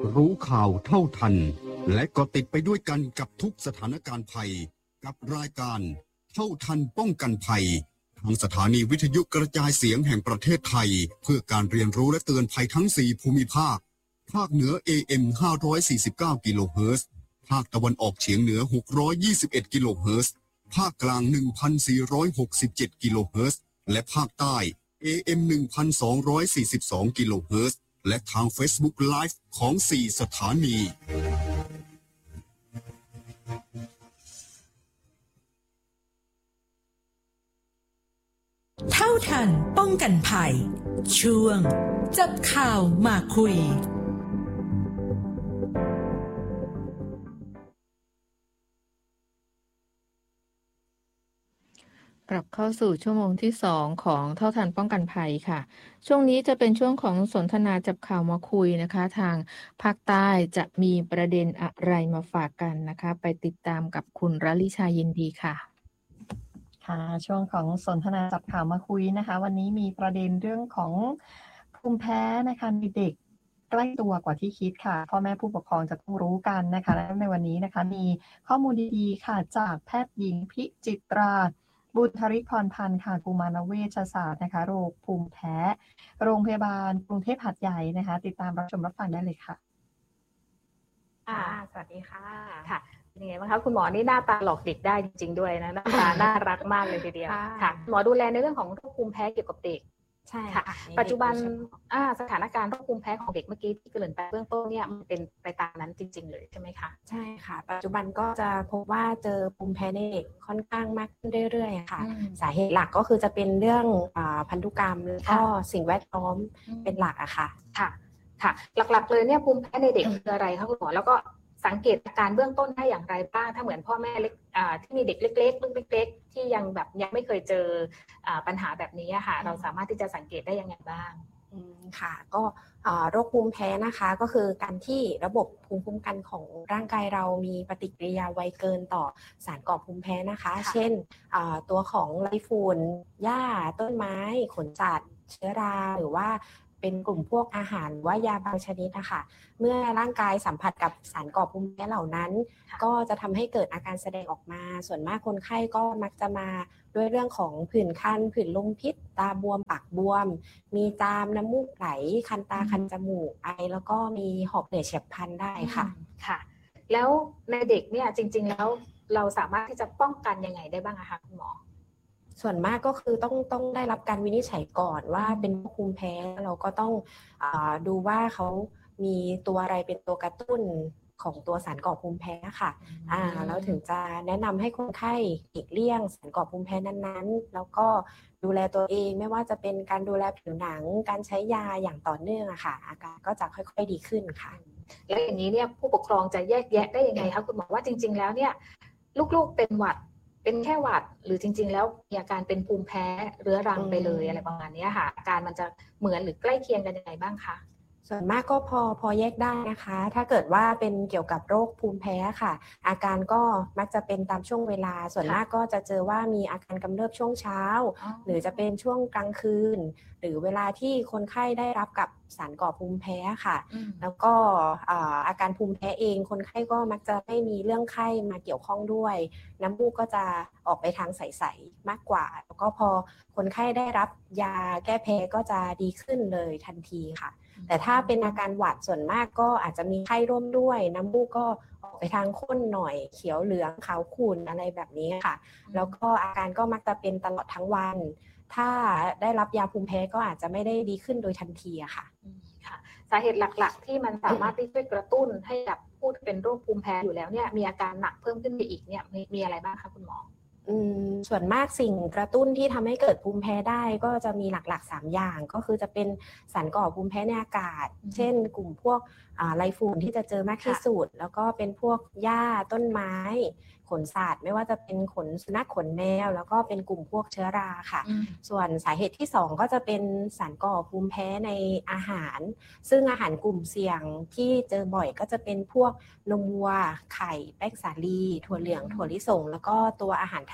รู้ข่าวเท่าทันและก็ติดไปด้วยกันกับทุกสถานการณ์ภัยกับรายการเท่าทันป้องกันภัยทางสถานีวิทยุกระจายเสียงแห่งประเทศไทยเพื่อการเรียนรู้และเตือนภัยทั้ง4ภูมิภาคภาคเหนือ AM 549 กิโลเฮิรตซ์ภาคตะวันออกเฉียงเหนือ621 กิโลเฮิรตซ์ภาคกลาง 1,467 กิโลเฮิรตซ์และภาคใต้ AM 1,242 กิโลเฮิรตซ์และทาง Facebook Live ของ4สถานีเท่าทันป้องกันภัยช่วงจับข่าวมาคุยกลับเข้าสู่ชั่วโมงที่2ของเท่าทันป้องกันภัยค่ะช่วงนี้จะเป็นช่วงของสนทนาจับข่าวมาคุยนะคะทางภาคใต้จะมีประเด็นอะไรมาฝากกันนะคะไปติดตามกับคุณรลิชายินดีค่ะค่ะช่วงของสนทนาจับข่าวมาคุยนะคะวันนี้มีประเด็นเรื่องของภูมิแพ้นะคะในเด็กใกล้ตัวกว่าที่คิดค่ะพ่อแม่ผู้ปกครองจะต้องรู้กันนะคะและในวันนี้นะคะมีข้อมูลดีๆค่ะจากแพทย์หญิงพิจิตราบุญธริกพรพันธ์ค่ะกุมารเวชศาสตร์นะคะโรคภูมิแพ้โรงพยาบาลกรุงเทพหาดใหญ่นะคะติดตามรับชมรับฟังได้เลยค่ะสวัสดีค่ะค่ะยังไงบ้างคะคุณหมอนี่หน้าตาหลอกเด็กได้จริงๆด้วยนะหน้าตาน่ารักมากเลยทีเดียวค่ะหมอดูแลในเรื่องของโรคภูมิแพ้เกี่ยวกับเด็กใช่ค่ะปัจจุบันสถานการณ์โรคภูมิแพ้ของเด็กเมื่อกี้ที่เกริ่นไปเบื้องต้นเนี่ยมันเป็นไปตามนั้นจริงๆเลยใช่ไหมคะใช่ค่ะปัจจุบันก็จะพบว่าเจอภูมิแพ้ในเด็กค่อนข้างมากขึ้นเรื่อยๆค่ะสาเหตุหลักก็คือจะเป็นเรื่องพันธุกรรมแล้วก็สิ่งแวดล้อมเป็นหลักอะค่ะค่ะหลักๆเลยเนี่ยภูมิแพ้ในเด็กคืออะไรคะคุณหมอแล้วก็สังเกตอาการเบื้องต้นได้อย่างไรบ้างถ้าเหมือนพ่อแม่เล็กที่มีเด็กเล็กๆลูกเล็กๆที่ยังไม่เคยเจอปัญหาแบบนี้ค่ะเราสามารถที่จะสังเกตได้ยังไงบ้างค่ะก็โรคภูมิแพ้นะคะก็คือการที่ระบบภูมิคุ้มกันของร่างกายเรามีปฏิกิริยาไวเกินต่อสารก่อภูมิแพ้นะคะเช่นตัวของไรฝุ่นหญ้าต้นไม้ขนสัตว์เชื้อราหรือว่าเป็นกลุ่มพวกอาหารว่ายาบางชนิดนะคะเมื่อร่างกายสัมผัสกับสารก่อภูมิแพ้เหล่านั้นก็จะทำให้เกิดอาการแสดงออกมาส่วนมากคนไข้ก็มักจะมาด้วยเรื่องของผื่นคันผื่นลมพิษตาบวมปากบวมมีจามน้ำมูกไหลคันตาคันจมูกไอแล้วก็มีหอบเหนื่อยเฉียบพลันได้ค่ะแล้วในเด็กเนี่ยจริงๆแล้วเราสามารถที่จะป้องกันยังไงได้บ้างคะคุณหมอส่วนมากก็คือต้องได้รับการวินิจฉัยก่อนว่าเป็นภูมิแพ้เราก็ต้องดูว่าเขามีตัวอะไรเป็นตัวกระตุ้นของตัวสารก่อภูมิแพ้ค่ะแล้วถึงจะแนะนำให้คนไข้หลีกเลี่ยงสารก่อภูมิแพ้นั้นๆแล้วก็ดูแลตัวเองไม่ว่าจะเป็นการดูแลผิวหนังการใช้ยาอย่างต่อเนื่องค่ะอาการก็จะค่อยๆดีขึ้นค่ะแล้วอย่างนี้เนี่ยผู้ปกครองจะแยกแยะได้ยังไงคะคุณหมอว่าจริงๆแล้วเนี่ยลูกๆเป็นหวัดเป็นแค่หวัดหรือจริงๆแล้วมีอาการเป็นภูมิแพ้เรื้อรังไปเลยอะไรประมาณนี้ค่ะอาการมันจะเหมือนหรือใกล้เคียงกันยังไงบ้างคะส่วนมากก็พอแยกได้นะคะถ้าเกิดว่าเป็นเกี่ยวกับโรคภูมิแพ้ค่ะอาการก็มักจะเป็นตามช่วงเวลาส่วนมากก็จะเจอว่ามีอาการกำเริบช่วงเช้าหรือจะเป็นช่วงกลางคืนหรือเวลาที่คนไข้ได้รับกับสารก่อภูมิแพ้ค่ะแล้วก็อาการภูมิแพ้เองคนไข้ก็มักจะไม่มีเรื่องไข้มาเกี่ยวข้องด้วยน้ำมูกก็จะออกไปทางใสๆมากกว่าแล้วก็พอคนไข้ได้รับยาแก้แพ้ก็จะดีขึ้นเลยทันทีค่ะแต่ถ้าเป็นอาการหวัดส่วนมากก็อาจจะมีไข้ร่วมด้วยน้ำมูกก็ออกไปทางข้นหน่อยเขียวเหลืองขาวขุ่นอะไรแบบนี้ค่ะแล้วก็อาการก็มักจะเป็นตลอดทั้งวันถ้าได้รับยาภูมิแพ้ก็อาจจะไม่ได้ดีขึ้นโดยทันทีอะค่ะสาเหตุหลักๆที่มันสามารถที่จะกระตุ้นให้กับผู้ที่เป็นโรคภูมิแพ้อยู่แล้วเนี่ยมีอาการหนักเพิ่มขึ้นไปอีกเนี่ยมีอะไรบ้างคะคุณหมอส่วนมากสิ่งกระตุ้นที่ทำให้เกิดภูมิแพ้ได้ก็จะมีหลักๆ3อย่างก็คือจะเป็นสารก่อภูมิแพ้ในอากาศเช่นกลุ่มพวกไรฝุ่นที่จะเจอมากที่สุดแล้วก็เป็นพวกหญ้าต้นไม้ขนสัตว์ไม่ว่าจะเป็นขนสุนัขขนแมวแล้วก็เป็นกลุ่มพวกเชื้อราค่ะส่วนสาเหตุที่2ก็จะเป็นสารก่อภูมิแพ้ในอาหารซึ่งอาหารกลุ่มเสี่ยงที่เจอบ่อยก็จะเป็นพวกนมวัวไข่แป้งสาลีถั่วเหลืองถั่วลิสงแล้วก็ตัวอาหารทะ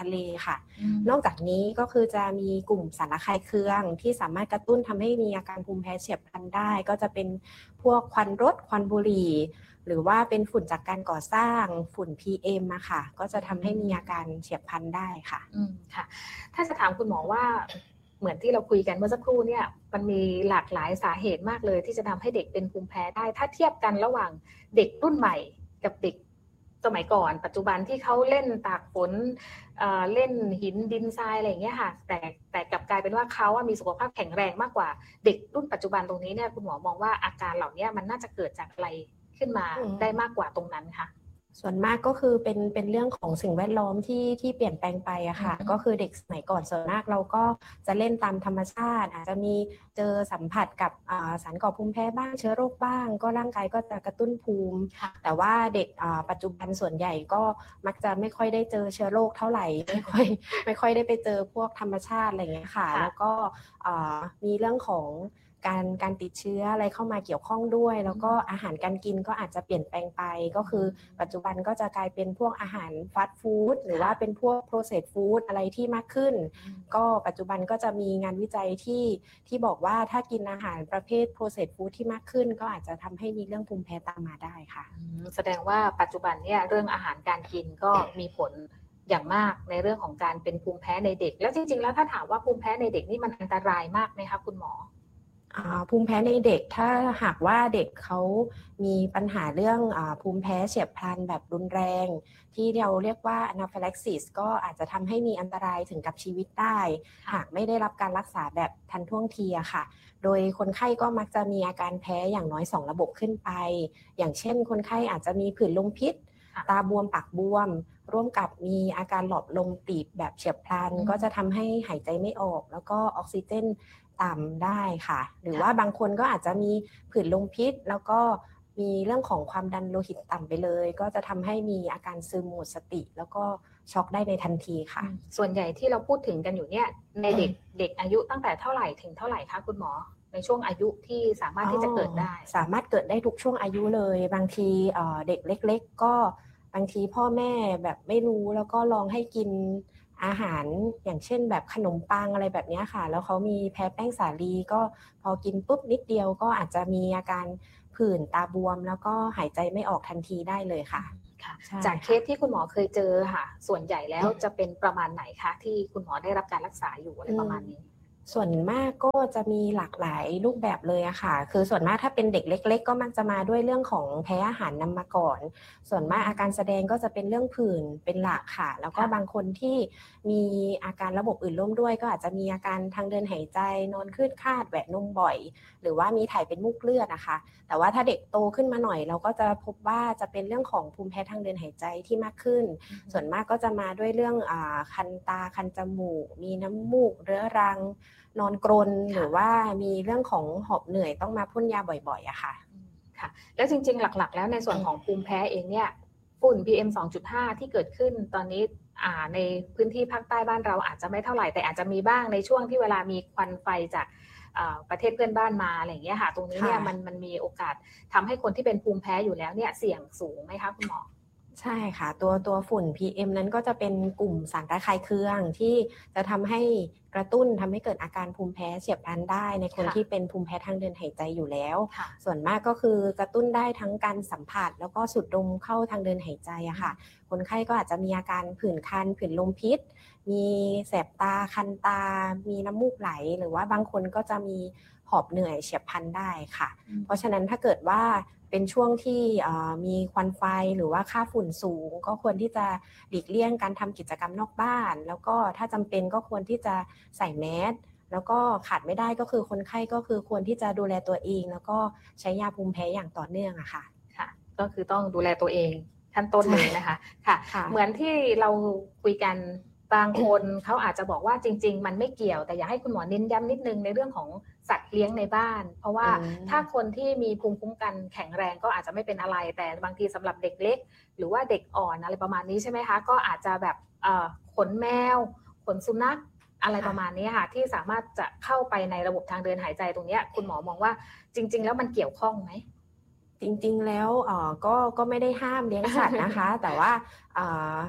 ทะเลค่ะนอกจากนี้ก็คือจะมีกลุ่มสารคายเครื่องที่สามารถกระตุ้นทำให้มีอาการภูมิแพ้เฉียบพลันได้ก็จะเป็นพวกควันรถควันบุหรี่หรือว่าเป็นฝุ่นจากการก่อสร้างฝุ่น PM อะค่ะก็จะทำให้มีอาการเฉียบพลันได้ค่ะค่ะถ้าจะถามคุณหมอว่าเหมือนที่เราคุยกันเมื่อสักครู่เนี่ยมันมีหลากหลายสาเหตุมากเลยที่จะทำให้เด็กเป็นภูมิแพ้ได้ถ้าเทียบกันระหว่างเด็กรุ่นใหม่กับเด็กสมัยก่อนปัจจุบันที่เขาเล่นตากฝนเล่นหินดินทรายอะไรอย่างเงี้ยค่ะแต่กลับกลายเป็นว่าเขามีสุขภาพแข็งแรงมากกว่าเด็กรุ่นปัจจุบันตรงนี้เนี่ยคุณหมอมองว่าอาการเหล่านี้มันน่าจะเกิดจากอะไรขึ้นมาได้มากกว่าตรงนั้นค่ะส่วนมากก็คือเป็นเรื่องของสิ่งแวดล้อมที่เปลี่ยนแปลงไปอะค่ะก็คือเด็กสมัยก่อนส่วนมากเราก็จะเล่นตามธรรมชาติอาจจะมีเจอสัมผัสกับสารก่อภูมิแพ้บ้างเชื้อโรคบ้างก็ร่างกายก็จะกระตุ้นภูมิแต่ว่าเด็กปัจจุบันส่วนใหญ่ก็มักจะไม่ค่อยได้เจอเชื้อโรคเท่าไหร่ไม่ค่อยได้ไปเจอพวกธรรมชาติอะไรอย่างเงี้ยค่ะแล้วก็มีเรื่องของการติดเชื้ออะไรเข้ามาเกี่ยวข้องด้วยแล้วก็อาหารการกินก็อาจจะเปลี่ยนแปลงไปก็คือปัจจุบันก็จะกลายเป็นพวกอาหารฟาสต์ฟู้ดหรือว่าเป็นพวก processed food อะไรที่มากขึ้นก็ปัจจุบันก็จะมีงานวิจัยที่บอกว่าถ้ากินอาหารประเภท processed food ที่มากขึ้นก็อาจจะทำให้มีเรื่องภูมิแพ้ตามมาได้ค่ะแสดงว่าปัจจุบันเนี่ยเรื่องอาหารการกินก็มีผลอย่างมากในเรื่องของการเป็นภูมิแพ้ในเด็กแล้วจริงๆแล้วถ้าถามว่าภูมิแพ้ในเด็กนี่มันอันตรายมากไหมคะคุณหมอภูมิแพ้ในเด็กถ้าหากว่าเด็กเขามีปัญหาเรื่องภูมิแพ้เฉียบพลันแบบรุนแรงที่เราเรียกว่า anaphylaxis ก็อาจจะทำให้มีอันตรายถึงกับชีวิตได้หากไม่ได้รับการรักษาแบบทันท่วงทีอะค่ะโดยคนไข้ก็มักจะมีอาการแพ้อย่างน้อย2ระบบขึ้นไปอย่างเช่นคนไข้อาจจะมีผื่นลมพิษตาบวมปากบวมร่วมกับมีอาการหลอดลมตีบแบบเฉียบพลันก็จะทำให้หายใจไม่ออกแล้วก็ออกซิเจนต่ำได้ค่ะหรือว่าบางคนก็อาจจะมีผื่นลมพิษแล้วก็มีเรื่องของความดันโลหิตต่ำไปเลยก็จะทำให้มีอาการซึมหมดสติแล้วก็ช็อกได้ในทันทีค่ะส่วนใหญ่ที่เราพูดถึงกันอยู่เนี่ยในเด็กอายุตั้งแต่เท่าไหร่ถึงเท่าไหร่คะคุณหมอในช่วงอายุที่สามารถที่จะเกิดได้สามารถเกิดได้ทุกช่วงอายุเลยบางทีเด็กเล็กๆก็บางทีพ่อแม่แบบไม่รู้แล้วก็ลองให้กินอาหารอย่างเช่นแบบขนมปังอะไรแบบนี้ค่ะแล้วเขามีแพ้แป้งสาลีก็พอกินปุ๊บนิดเดียวก็อาจจะมีอาการผื่นตาบวมแล้วก็หายใจไม่ออกทันทีได้เลยค่ะจากเคสที่คุณหมอเคยเจอค่ะส่วนใหญ่แล้วจะเป็นประมาณไหนคะที่คุณหมอได้รับการรักษาอยู่อะไรประมาณนี้ส่วนมากก็จะมีหลากหลายรูปแบบเลยอะค่ะคือส่วนมากถ้าเป็นเด็กเล็กๆก็มักจะมาด้วยเรื่องของแพ้อาหารนำมาก่อนส่วนมากอาการแสดงก็จะเป็นเรื่องผื่นเป็นหลักค่ะแล้วก็บางคนที่มีอาการระบบอื่นร่วมด้วยก็อาจจะมีอาการทางเดินหายใจนอนคลืดคลาดแหวะนมบ่อยหรือว่ามีถ่ายเป็นมูกเลือดนะคะแต่ว่าถ้าเด็กโตขึ้นมาหน่อยเราก็จะพบว่าจะเป็นเรื่องของภูมิแพ้ทางเดินหายใจที่มากขึ้นส่วนมากก็จะมาด้วยเรื่องคันตาคันจมูกมีน้ำมูกเรื้อรังนอนกรนหรือว่ามีเรื่องของหอบเหนื่อยต้องมาพ่นยาบ่อยๆอะค่ะค่ะแล้วจริงๆหลักๆแล้วในส่วนของภูมิแพ้เองเนี่ยฝุ่น PM 2.5 ที่เกิดขึ้นตอนนี้ในพื้นที่ภาคใต้บ้านเราอาจจะไม่เท่าไหร่แต่อาจจะมีบ้างในช่วงที่เวลามีควันไฟจากประเทศเพื่อนบ้านมาอะไรอย่างเงี้ยค่ะตรงนี้เนี่ยมันมีโอกาสทำให้คนที่เป็นภูมิแพ้อยู่แล้วเนี่ยเสี่ยงสูงไหมคะคุณหมอใช่ค่ะตัวฝุ่น PM นั้นก็จะเป็นกลุ่มสารระคายเคืองที่จะทำให้กระตุ้นทำให้เกิดอาการภูมิแพ้เฉียบพลันได้ในคนที่เป็นภูมิแพ้ทางเดินหายใจอยู่แล้วส่วนมากก็คือกระตุ้นได้ทั้งการสัมผัสแล้วก็สูดดมเข้าทางเดินหายใจอะค่ะคนไข้ก็อาจจะมีอาการผื่นคันผื่นลมพิษมีแสบตาคันตามีน้ำมูกไหลหรือว่าบางคนก็จะมีหอบเหนื่อยเฉียบพลันได้ค่ะเพราะฉะนั้นถ้าเกิดว่าเป็นช่วงที่มีควันไฟหรือว่าค่าฝุ่นสูงก็ควรที่จะหลีกเลี่ยงการทำกิจกรรมนอกบ้านแล้วก็ถ้าจำเป็นก็ควรที่จะใส่แมสแล้วก็ขาดไม่ได้ก็คือคนไข้ก็คือควรที่จะดูแลตัวเองแล้วก็ใช้ยาภูมิแพ้อย่างต่อเนื่องอะค่ะค่ะก็คือต้องดูแลตัวเองขั้นต้นเลยนะคะค่ะเหมือนที่เราคุยกันบางคนเขาอาจจะบอกว่าจริงๆมันไม่เกี่ยวแต่อยากให้คุณหมอเน้นย้ำนิดนึงในเรื่องของสัตว์เลี้ยงในบ้านเพราะว่าถ้าคนที่มีภูมิคุ้มกันแข็งแรงก็อาจจะไม่เป็นอะไรแต่บางทีสำหรับเด็กเล็กหรือว่าเด็กอ่อนอะไรประมาณนี้ใช่ไหมคะก็อาจจะแบบขนแมวขนสุนัขอะไรประมาณนี้ค่ะที่สามารถจะเข้าไปในระบบทางเดินหายใจตรงนี้คุณหมอมองว่าจริงๆแล้วมันเกี่ยวข้องไหมจริงๆแล้วก็ไม่ได้ห้ามเลี้ยงสัตว์นะคะ แต่ว่า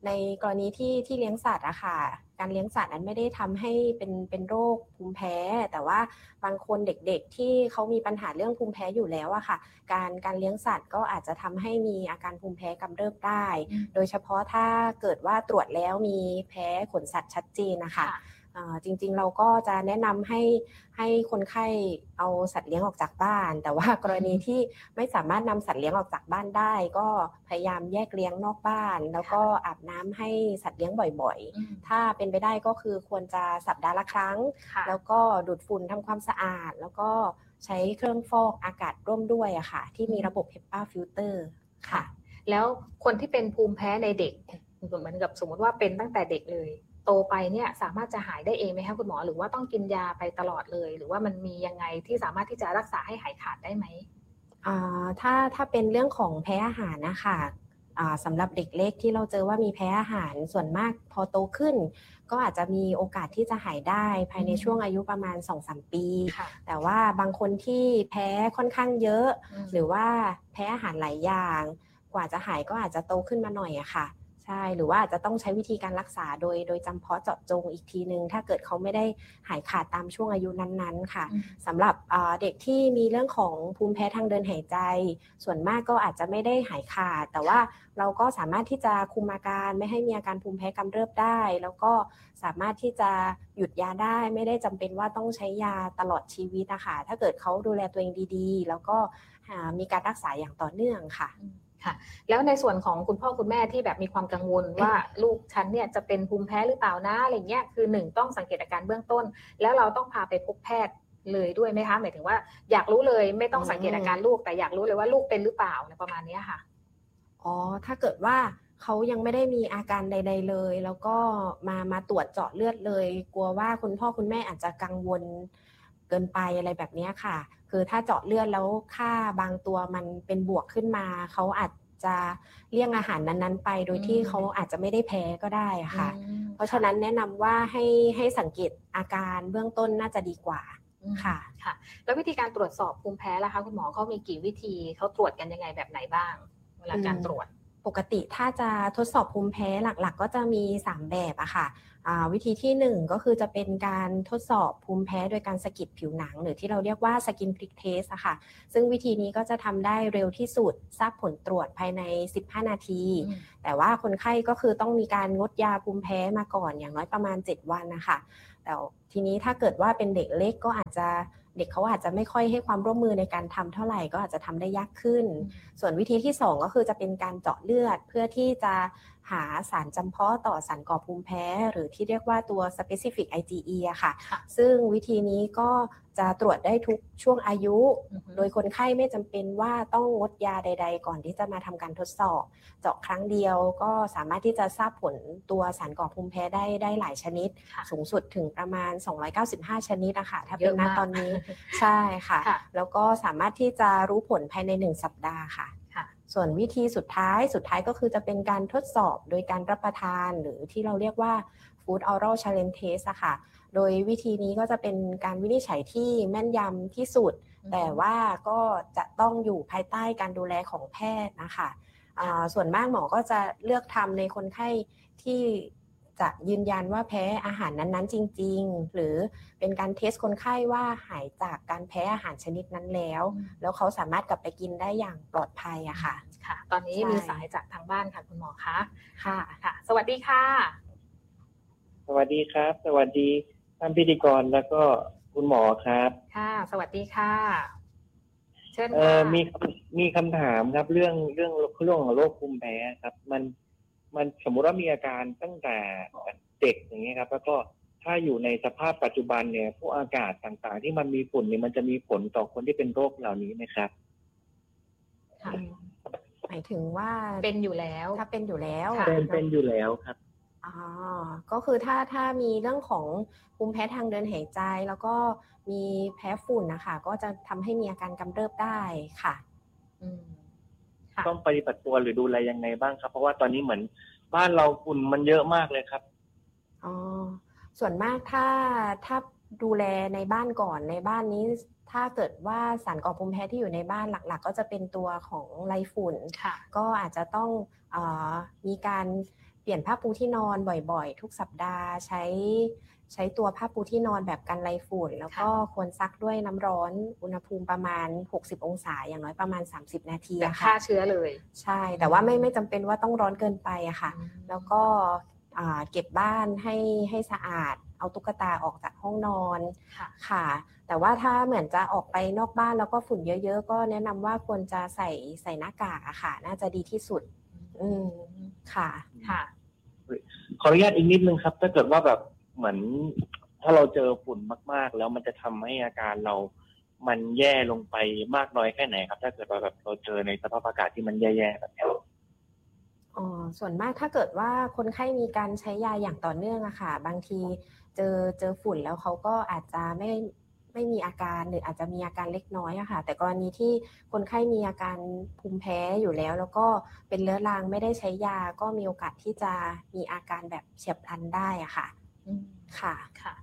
ในกรณีที่เลี้ยงสัตว์อะค่ะการเลี้ยงสัตว์นั้นไม่ได้ทำให้เป็นโรคภูมิแพ้แต่ว่าบางคนเด็กๆที่เขามีปัญหาเรื่องภูมิแพ้อยู่แล้วอะค่ะการเลี้ยงสัตว์ก็อาจจะทำให้มีอาการภูมิแพ้กำเริบได้โดยเฉพาะถ้าเกิดว่าตรวจแล้วมีแพ้ขนสัตว์ชัดเจนนะคะจริงๆเราก็จะแนะนำให้คนไข้เอาสัตว์เลี้ยงออกจากบ้านแต่ว่ากรณีที่ไม่สามารถนำสัตว์เลี้ยงออกจากบ้านได้ก็พยายามแยกเลี้ยงนอกบ้านแล้วก็อาบน้ำให้สัตว์เลี้ยงบ่อยๆถ้าเป็นไปได้ก็คือควรจะสัปดาห์ละครั้งแล้วก็ดูดฝุ่นทำความสะอาดแล้วก็ใช้เครื่องฟอกอากาศร่วมด้วยอะค่ะที่มีระบบ HEPA filter ค่ะแล้วคนที่เป็นภูมิแพ้ในเด็กเหมือนกับสมมติว่าเป็นตั้งแต่เด็กเลยโตไปเนี่ยสามารถจะหายได้เองไหมคะคุณหมอหรือว่าต้องกินยาไปตลอดเลยหรือว่ามันมียังไงที่สามารถที่จะรักษาให้หายขาดได้ไหมถ้าเป็นเรื่องของแพ้อาหารนะคะสำหรับเด็กเล็กที่เราเจอว่ามีแพ้อาหารส่วนมากพอโตขึ้นก็อาจจะมีโอกาสที่จะหายได้ภายในช่วงอายุประมาณ 2-3 ปีแต่ว่าบางคนที่แพ้ค่อนข้างเยอะหรือว่าแพ้อาหารหลายอย่างกว่าจะหายก็อาจจะโตขึ้นมาหน่อยอะค่ะใช่หรือว่าอาจจะต้องใช้วิธีการรักษาโดยจำเพาะเจาะจงอีกทีนึงถ้าเกิดเขาไม่ได้หายขาดตามช่วงอายุนั้นๆค่ะสำหรับเด็กที่มีเรื่องของภูมิแพ้ทางเดินหายใจส่วนมากก็อาจจะไม่ได้หายขาดแต่ว่าเราก็สามารถที่จะคุมอาการไม่ให้มีอาการภูมิแพ้กำเริบได้แล้วก็สามารถที่จะหยุดยาได้ไม่ได้จำเป็นว่าต้องใช้ยาตลอดชีวิตนะคะถ้าเกิดเขาดูแลตัวเองดีๆแล้วก็มีการรักษาอย่างต่อเนื่องค่ะแล้วในส่วนของคุณพ่อคุณแม่ที่แบบมีความกังวลว่าลูกฉันเนี่ยจะเป็นภูมิแพ้หรือเปล่านะอะไรเงี้ยคือ1ต้องสังเกตอาการเบื้องต้นแล้วเราต้องพาไปพบแพทย์เลยด้วยไหมคะหมายถึงว่าอยากรู้เลยไม่ต้องสังเกตอาการลูกแต่อยากรู้เลยว่าลูกเป็นหรือเปล่าประมาณนี้ค่ะถ้าเกิดว่าเขายังไม่ได้มีอาการใดๆเลยแล้วก็มาตรวจเจาะเลือดเลยกลัวว่าคุณพ่อคุณแม่อาจจะกังวลเกินไปอะไรแบบนี้ค่ะคือถ้าเจาะเลือดแล้วค่าบางตัวมันเป็นบวกขึ้นมาเขาอาจจะเลี่ยงอาหารนั้นๆไปโดยที่เขาอาจจะไม่ได้แพ้ก็ได้ค่ะเพราะฉะนั้นแนะนำว่าให้สังเกตอาการเบื้องต้นน่าจะดีกว่าค่ะแล้ววิธีการตรวจสอบภูมิแพ้ล่ะคะคุณหมอเขามีกี่วิธีเขาตรวจกันยังไงแบบไหนบ้างเวลาการตรวจปกติถ้าจะทดสอบภูมิแพ้หลักๆก็จะมี3แบบอะค่ะวิธีที่1ก็คือจะเป็นการทดสอบภูมิแพ้โดยการสะกิดผิวหนังหรือที่เราเรียกว่าสกินพริกเทสอะค่ะซึ่งวิธีนี้ก็จะทำได้เร็วที่สุดทราบผลตรวจภายใน15นาทีแต่ว่าคนไข้ก็คือต้องมีการงดยาภูมิแพ้มาก่อนอย่างน้อยประมาณ7วันนะคะแต่ทีนี้ถ้าเกิดว่าเป็นเด็กเล็กก็อาจจะเด็กเขาอาจจะไม่ค่อยให้ความร่วมมือในการทำเท่าไหร่ก็อาจจะทำได้ยากขึ้นส่วนวิธีที่2ก็คือจะเป็นการเจาะเลือดเพื่อที่จะหาสารจำเพาะต่อสารก่อภูมิแพ้หรือที่เรียกว่าตัว specific IgE อะค่ะซึ่งวิธีนี้ก็จะตรวจได้ทุกช่วงอายุโดยคนไข้ไม่จำเป็นว่าต้องงดยาใดๆก่อนที่จะมาทำการทดสอบเจาะครั้งเดียวก็สามารถที่จะทราบผลตัวสารก่อภูมิแพ้ได้หลายชนิดสูงสุดถึงประมาณ295ชนิดนะคะถ้าเป็นณตอนนี้ใช่ค่ะแล้วก็สามารถที่จะรู้ผลภายใน1สัปดาห์ค่ะส่วนวิธีสุดท้ายก็คือจะเป็นการทดสอบโดยการรับประทานหรือที่เราเรียกว่า Food Oral Challenge Test อะค่ะโดยวิธีนี้ก็จะเป็นการวินิจฉัยที่แม่นยำที่สุดแต่ว่าก็จะต้องอยู่ภายใต้การดูแลของแพทย์นะคะส่วนมากหมอก็จะเลือกทำในคนไข้ที่จะยืนยันว่าแพ้อาหารนั้นๆจริงๆหรือเป็นการเทสคนไข้ว่าหายจากการแพ้อาหารชนิดนั้นแล้วเขาสามารถกลับไปกินได้อย่างปลอดภัยอะค่ะตอนนี้มีสายจากทางบ้านค่ะคุณหมอคะค่ะสวัสดีค่ะสวัสดีครับสวัสดีท่านพิธีกรแล้วก็คุณหมอครับค่ะสวัสดีค่ะเชิญค่ะมีคำถามครับเรื่องโรคภูมิแพ้ครับมันสมมุติว่ามีอาการตั้งแต่เด็กอย่างเงี้ยครับแล้วก็ถ้าอยู่ในสภาพปัจจุบันเนี่ยพวกอากาศต่างๆที่มันมีฝุ่นเนี่ยมันจะมีผลต่อคนที่เป็นโรคเหล่านี้ไหมครับหมายถึงว่าเป็นอยู่แล้วถ้าเป็นอยู่แล้วเป็นอยู่แล้วครับก็คือถ้ามีเรื่องของภูมิแพ้ทางเดินหายใจแล้วก็มีแพ้ฝุ่นนะคะก็จะทำให้มีอาการกำเริบได้ค่ะต้องปฏิบัติตัวหรือดูแลยังไงบ้างครับเพราะว่าตอนนี้เหมือนบ้านเราฝุ่นมันเยอะมากเลยครับส่วนมากถ้าดูแลในบ้านก่อนในบ้านนี้ถ้าเกิดว่าสารก่อภูมิแพ้ที่อยู่ในบ้านหลักๆก็จะเป็นตัวของไรฝุ่นก็อาจจะต้องมีการเปลี่ยนผ้าปูที่นอนบ่อยๆทุกสัปดาห์ใช้ตัวผ้าปูที่นอนแบบกันไรฝุ่นแล้วก็ควรซักด้วยน้ำร้อนอุณหภูมิประมาณ60องศาอย่างน้อยประมาณ30นาทีค่ะฆ่าเชื้อเลยใช่แต่ว่าไม่จำเป็นว่าต้องร้อนเกินไปอะค่ะแล้วก็เก็บบ้านให้สะอาดเอาตุ๊กตาออกจากห้องนอนค่ะแต่ว่าถ้าเหมือนจะออกไปนอกบ้านแล้วก็ฝุ่นเยอะๆก็แนะนำว่าควรจะใส่หน้ากากอะค่ะน่าจะดีที่สุดค่ะขออนุญาตอีกนิดนึงครับถ้าเกิดว่าแบบเหมือนถ้าเราเจอฝุ่นมากๆแล้วมันจะทำให้อาการเรามันแย่ลงไปมากน้อยแค่ไหนครับถ้าเกิดว่าแบบเราเจอในสภาพอากาศที่มันแย่ๆแบบนี้ส่วนมากถ้าเกิดว่าคนไข้มีการใช้ยาอย่างต่อเนื่องอะค่ะบางทีเจอฝุ่นแล้วเขาก็อาจจะไม่มีอาการหรืออาจจะมีอาการเล็กน้อยอะค่ะแต่กรณีที่คนไข้มีอาการภูมิแพ้อยู่แล้วก็เป็นเรื้อรังไม่ได้ใช้ยาก็มีโอกาสที่จะมีอาการแบบเฉียบพลันได้อะค่ะค่ะ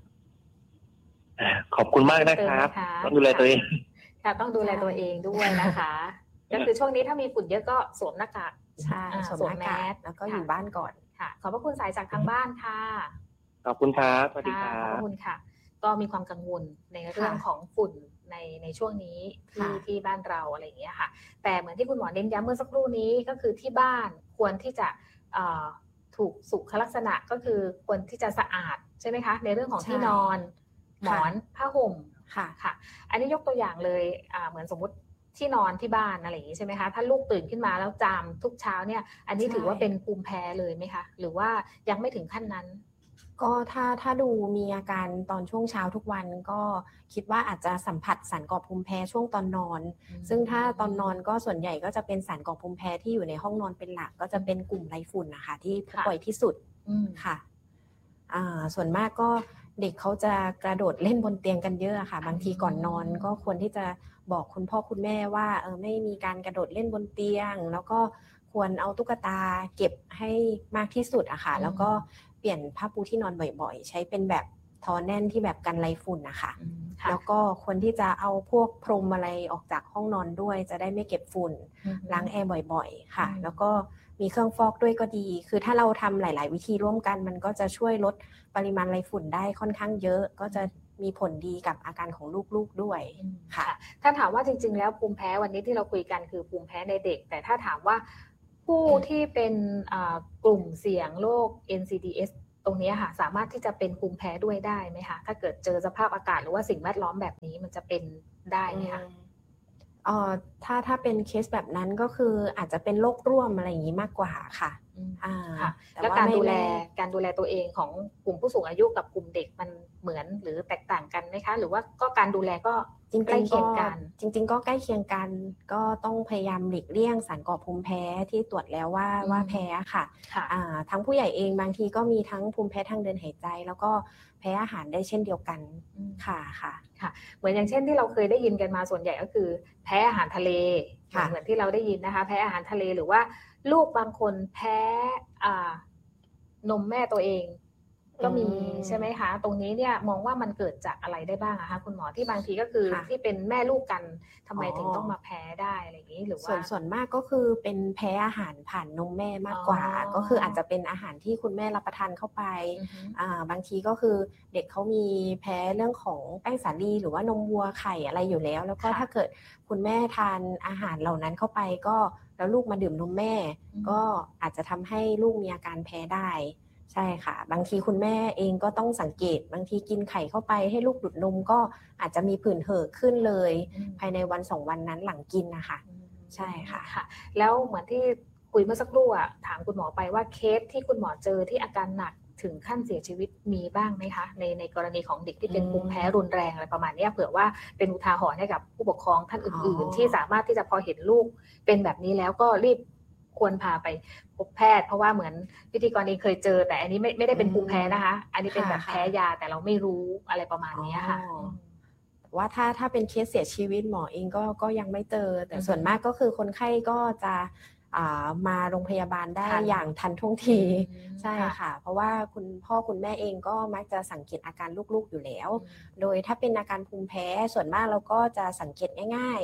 ขอบคุณมากนะครับต้องดูแลตัวเองค่ะต้องดูแลตัวเองด้วยนะคะก็คือช่วงนี้ถ้ามีฝุ่นเยอะก็สวมหน้ากากใช่สวมแมสแล้วก็อยู่บ้านก่อนค่ะขอบพระคุณสายจากทางบ้านค่ะขอบคุณครับสวัสดีครับขอบคุณค่ะก็มีความกังวลในเรื่องของฝุ่นในช่วงนี้ที่บ้านเราอะไรอย่างเงี้ยค่ะแต่เหมือนที่คุณหมอเน้นย้ำเมื่อสักครู่นี้ก็คือที่บ้านควรที่จะถูกสุขลักษณะก็คือควรที่จะสะอาดใช่ไหมคะในเรื่องของที่นอนหมอนผ้าห่มค่ะอันนี้ยกตัวอย่างเลยเหมือนสมมติที่นอนที่บ้านอะไรอย่างนี้ใช่ไหมคะถ้าลูกตื่นขึ้นมาแล้วจามทุกเช้าเนี่ยอันนี้ถือว่าเป็นภูมิแพ้เลยไหมคะหรือว่ายังไม่ถึงขั้นนั้นก็ถ้าดูมีอาการตอนช่วงเช้าทุกวันก็คิดว่าอาจจะสัมผัสสารก่อภูมิแพ้ช่วงตอนนอนซึ่งถ้าตอนนอนก็ส่วนใหญ่ก็จะเป็นสารก่อภูมิแพ้ที่อยู่ในห้องนอนเป็นหลักก็จะเป็นกลุ่มไรฝุ่นนะคะที่พบบ่อยที่สุดค่ะส่วนมากก็เด็กเขาจะกระโดดเล่นบนเตียงกันเยอะค่ะบางทีก่อนนอนก็ควรที่จะบอกคุณพ่อคุณแม่ว่าไม่มีการกระโดดเล่นบนเตียงแล้วก็ควรเอาตุ๊กตาเก็บให้มากที่สุดอะค่ะแล้วก็เปลี่ยนผ้าปูที่นอนบ่อยๆใช้เป็นแบบทอแน่นที่แบบกันไรฝุ่นนะคะแล้วก็ควรที่จะเอาพวกพรมอะไรออกจากห้องนอนด้วยจะได้ไม่เก็บฝุ่นล้างแอร์บ่อยๆค่ะแล้วก็มีเครื่องฟอกด้วยก็ดีคือถ้าเราทำหลายๆวิธีร่วมกันมันก็จะช่วยลดปริมาณไรฝุ่นได้ค่อนข้างเยอะก็จะมีผลดีกับอาการของลูกๆด้วยค่ะถ้าถามว่าจริงๆแล้วภูมิแพ้วันนี้ที่เราคุยกันคือภูมิแพ้ในเด็กแต่ถ้าถามว่าผู้ที่เป็นกลุ่มเสี่ยงโรค NCDs ตรงนี้ค่ะสามารถที่จะเป็นภูมิแพ้ด้วยได้ไหมคะถ้าเกิดเจอสภาพอากาศหรือว่าสิ่งแวดล้อมแบบนี้มันจะเป็นได้ไหมคะถ้าเป็นเคสแบบนั้นก็คืออาจจะเป็นโรคร่วมอะไรอย่างนี้มากกว่าค่ะแล้วการดูแลตัวเองของกลุ่มผู้สูงอายุกับกลุ่มเด็กมันเหมือนหรือแตกต่างกันไหมคะหรือว่าก็การดูแลก็ใกล้เคียงกันจริงๆก็ใกล้เคียงกันก็ต้องพยายามหลีกเลี่ยงสารก่อภูมิแพ้ที่ตรวจแล้วว่าแพ้ค่ะทั้งผู้ใหญ่เองบางทีก็มีทั้งภูมิแพ้ทางเดินหายใจแล้วก็แพ้อาหารได้เช่นเดียวกันค่ะเหมือนอย่างเช่นที่เราเคยได้ยินกันมาส่วนใหญ่ก็คือแพ้อาหารทะเลเหมือนที่เราได้ยินนะคะแพ้อาหารทะเลหรือว่าลูกบางคนแพ้นมแม่ตัวเองก็มีใช่ไหมคะตรงนี้เนี่ยมองว่ามันเกิดจากอะไรได้บ้างคะคุณหมอที่บางทีก็คือที่เป็นแม่ลูกกันทำไมถึงต้องมาแพ้ได้อะไรอย่างนี้หรือว่าส่วนมากก็คือเป็นแพ้อาหารผ่านนมแม่มากกว่าก็คืออาจจะเป็นอาหารที่คุณแม่รับประทานเข้าไปบางทีก็คือเด็กเขามีแพ้เรื่องของแป้งสาลีหรือว่านมวัวไข่อะไรอยู่แล้วแล้วก็ถ้าเกิดคุณแม่ทานอาหารเหล่านั้นเข้าไปก็แล้วลูกมาดื่มนมแม่ก็อาจจะทำให้ลูกมีอาการแพ้ได้ใช่ค่ะบางทีคุณแม่เองก็ต้องสังเกตบางทีกินไข่เข้าไปให้ลูกดูดนมก็อาจจะมีผื่นเห่อขึ้นเลยภายในวัน2วันนั้นหลังกินนะคะใช่ค่ะแล้วเหมือนที่คุยเมื่อสักครู่ถามคุณหมอไปว่าเคสที่คุณหมอเจอที่อาการหนักถึงขั้นเสียชีวิตมีบ้างไหมคะในกรณีของเด็กที่เป็นภูมิแพ้รุนแรงอะไรประมาณนี้เผื่อว่าเป็นอุทาหรณ์ให้กับผู้ปกครองท่านอื่นๆที่สามารถที่จะพอเห็นลูกเป็นแบบนี้แล้วก็รีบควรพาไปพบแพทย์เพราะว่าเหมือนพิธีกรเองเคยเจอแต่อันนี้ไม่ได้เป็นภูมิแพ้นะคะอันนี้เป็นแบบแพ้ยาแต่เราไม่รู้อะไรประมาณนี้ค่ะว่าถ้าเป็นเคสเสียชีวิตหมอเองก็ยังไม่เจอแต่ส่วนมากก็คือคนไข้ก็จะมาโรงพยาบาลได้อย่างทันท่วงทีใช่ค่ะเพราะว่าคุณพ่อคุณแม่เองก็มักจะสังเกตอาการลูกๆอยู่แล้วโดยถ้าเป็นอาการภูมิแพ้ส่วนมากเราก็จะสังเกตง่าย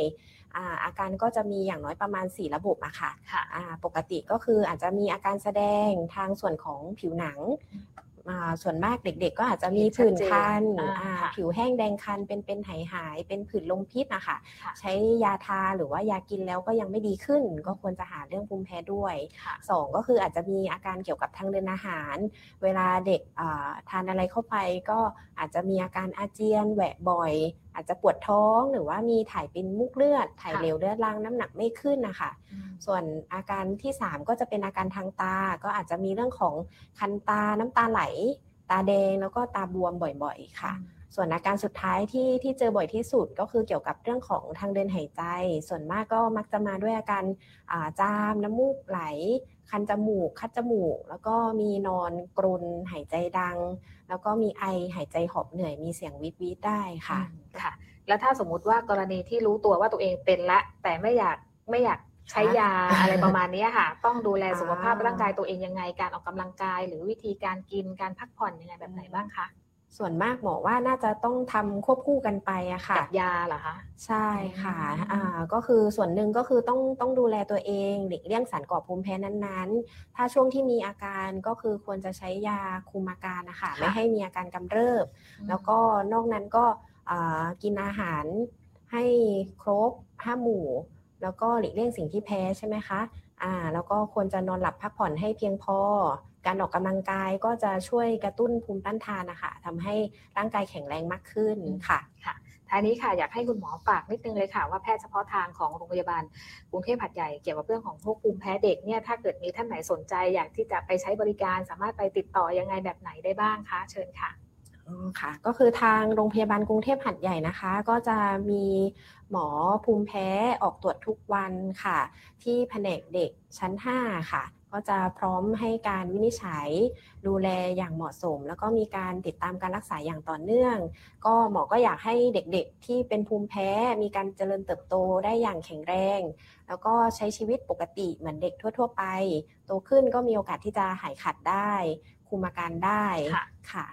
อาการก็จะมีอย่างน้อยประมาณ4ระบบอะค่ะปกติก็คืออาจจะมีอาการแสดงทางส่วนของผิวหนังส่วนมากเด็กๆก็อาจจะมีผื่นคันผิวแห้งแดงคันเป็นหายเป็นผื่นลมพิษนะคะใช้ยาทาหรือว่ายากินแล้วก็ยังไม่ดีขึ้นก็ควรจะหาเรื่องภูมิแพ้ด้วย2ก็คืออาจจะมีอาการเกี่ยวกับทางเดินอาหารเวลาเด็กทานอะไรเข้าไปก็อาจจะมีอาการอาเจียนแหวะบ่อยอาจจะปวดท้องหรือว่ามีถ่ายเป็นมุกเลือดถ่ายเหลวเลือดลังน้ำหนักไม่ขึ้นนะคะส่วนอาการที่3ก็จะเป็นอาการทางตาก็อาจจะมีเรื่องของคันตาน้ำตาไหลตาแดงแล้วก็ตาบวมบ่อยๆค่ะส่วนอาการสุดท้ายที่เจอบ่อยที่สุดก็คือเกี่ยวกับเรื่องของทางเดินหายใจส่วนมากก็มักจะมาด้วยอาการจามน้ำมูกไหลคันจมูกคัดจมูกแล้วก็มีนอนกรนหายใจดังแล้วก็มีไอหายใจหอบเหนื่อยมีเสียงวิดวิดได้ค่ะค่ะแล้วถ้าสมมุติว่ากรณีที่รู้ตัวว่าตัวเองเป็นละแต่ไม่อยากใช้ยาอะไรประมาณนี้ค่ะต้องดูแลสุขภาพร่างกายตัวเองยังไงการออกกำลังกายหรือวิธีการกินการพักผ่อนยังไงแบบไหนบ้างคะส่วนมากหมอว่าน่าจะต้องทำควบคู่กันไปอะค่ะกับยาเหรอคะใช่ค่ะก็คือส่วนหนึ่งก็คือต้องดูแลตัวเองหลีกเลี่ยงสารก่อภูมิแพ้นั้นๆถ้าช่วงที่มีอาการก็คือควรจะใช้ยาคุมอาการนะคะไม่ให้มีอาการกำเริบแล้วก็นอกนั้นก็กินอาหารให้ครบ5 หมู่แล้วก็หลีกเลี่ยงสิ่งที่แพ้ใช่ไหมคะแล้วก็ควรจะนอนหลับพักผ่อนให้เพียงพอการออกกำลังกายก็จะช่วยกระตุ้นภูมิต้านทานนะคะทำให้ร่างกายแข็งแรงมากขึ้นค่ะท้ายนี้ค่ะอยากให้คุณหมอฝากนิดนึงเลยค่ะว่าแพทย์เฉพาะทางของโรงพยาบาลกรุงเทพหาดใหญ่เกี่ยวกับเรื่องของโรคภูมิแพ้เด็กเนี่ยถ้าเกิดมีท่านไหนสนใจอยากที่จะไปใช้บริการสามารถไปติดต่อยังไงแบบไหนได้บ้างคะเชิญค่ะค่ะก็คือทางโรงพยาบาลกรุงเทพหาดใหญ่นะคะก็จะมีหมอภูมิแพ้ออกตรวจทุกวันค่ะที่แผนกเด็กชั้น5ค่ะก็จะพร้อมให้การวินิจฉัยดูแลอย่างเหมาะสมแล้วก็มีการติดตามการรักษาอย่างต่อเนื่องก็หมอก็อยากให้เด็กๆที่เป็นภูมิแพ้มีการเจริญเติบโตได้อย่างแข็งแรงแล้วก็ใช้ชีวิตปกติเหมือนเด็กทั่วๆไปโตขึ้นก็มีโอกาสที่จะหายขาดได้คุมอาการได้ค่ะ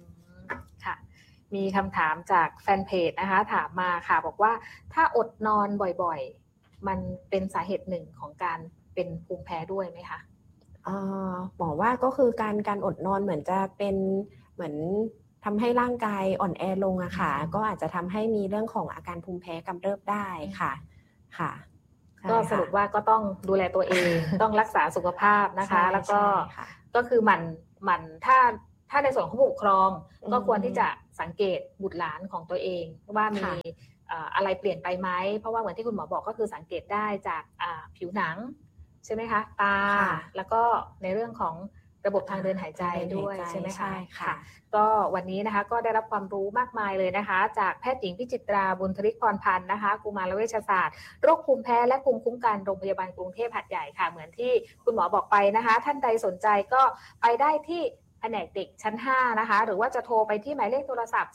มีคำถามจากแฟนเพจนะคะถามมาค่ะบอกว่าถ้าอดนอนบ่อยๆมันเป็นสาเหตุหนึ่งของการเป็นภูมิแพ้ด้วยไหมคะหมอว่าก็คือการอดนอนเหมือนจะเป็นเหมือนทำให้ร่างกายอ่อนแอลงอะค่ะก็อาจจะทำให้มีเรื่องของอาการภูมิแพ้กำเริบได้ค่ะก็สรุปว่าก็ต้องดูแลตัวเองต้องรักษาสุขภาพนะคะแล้วก็คือมันถ้าในส่วนของผู้ปกครองก็ควรที่จะสังเกตบุตรหลานของตัวเองว่ามีอะไรเปลี่ยนไปไหมเพราะว่าเหมือนที่คุณหมอบอกก็คือสังเกตได้จากผิวหนังใช่ไหมคะตาแล้วก็ในเรื่องของระบบทางเดินหายใจด้วยใช่ไหมคะค่ะก็วันนี้นะคะก็ได้รับความรู้มากมายเลยนะคะจากแพทย์หญิงพิจิตราบุญธริกพรพันธ์นะคะกุมารเวชศาสตร์โรคภูมิแพ้และภูมิคุ้มกันโรงพยาบาลกรุงเทพหาดใหญ่ค่ะเหมือนที่คุณหมอบอกไปนะคะท่านใดสนใจก็ไปได้ที่แผนกเด็กชั้น5นะคะหรือว่าจะโทรไปที่หมายเลขโทรศัพท์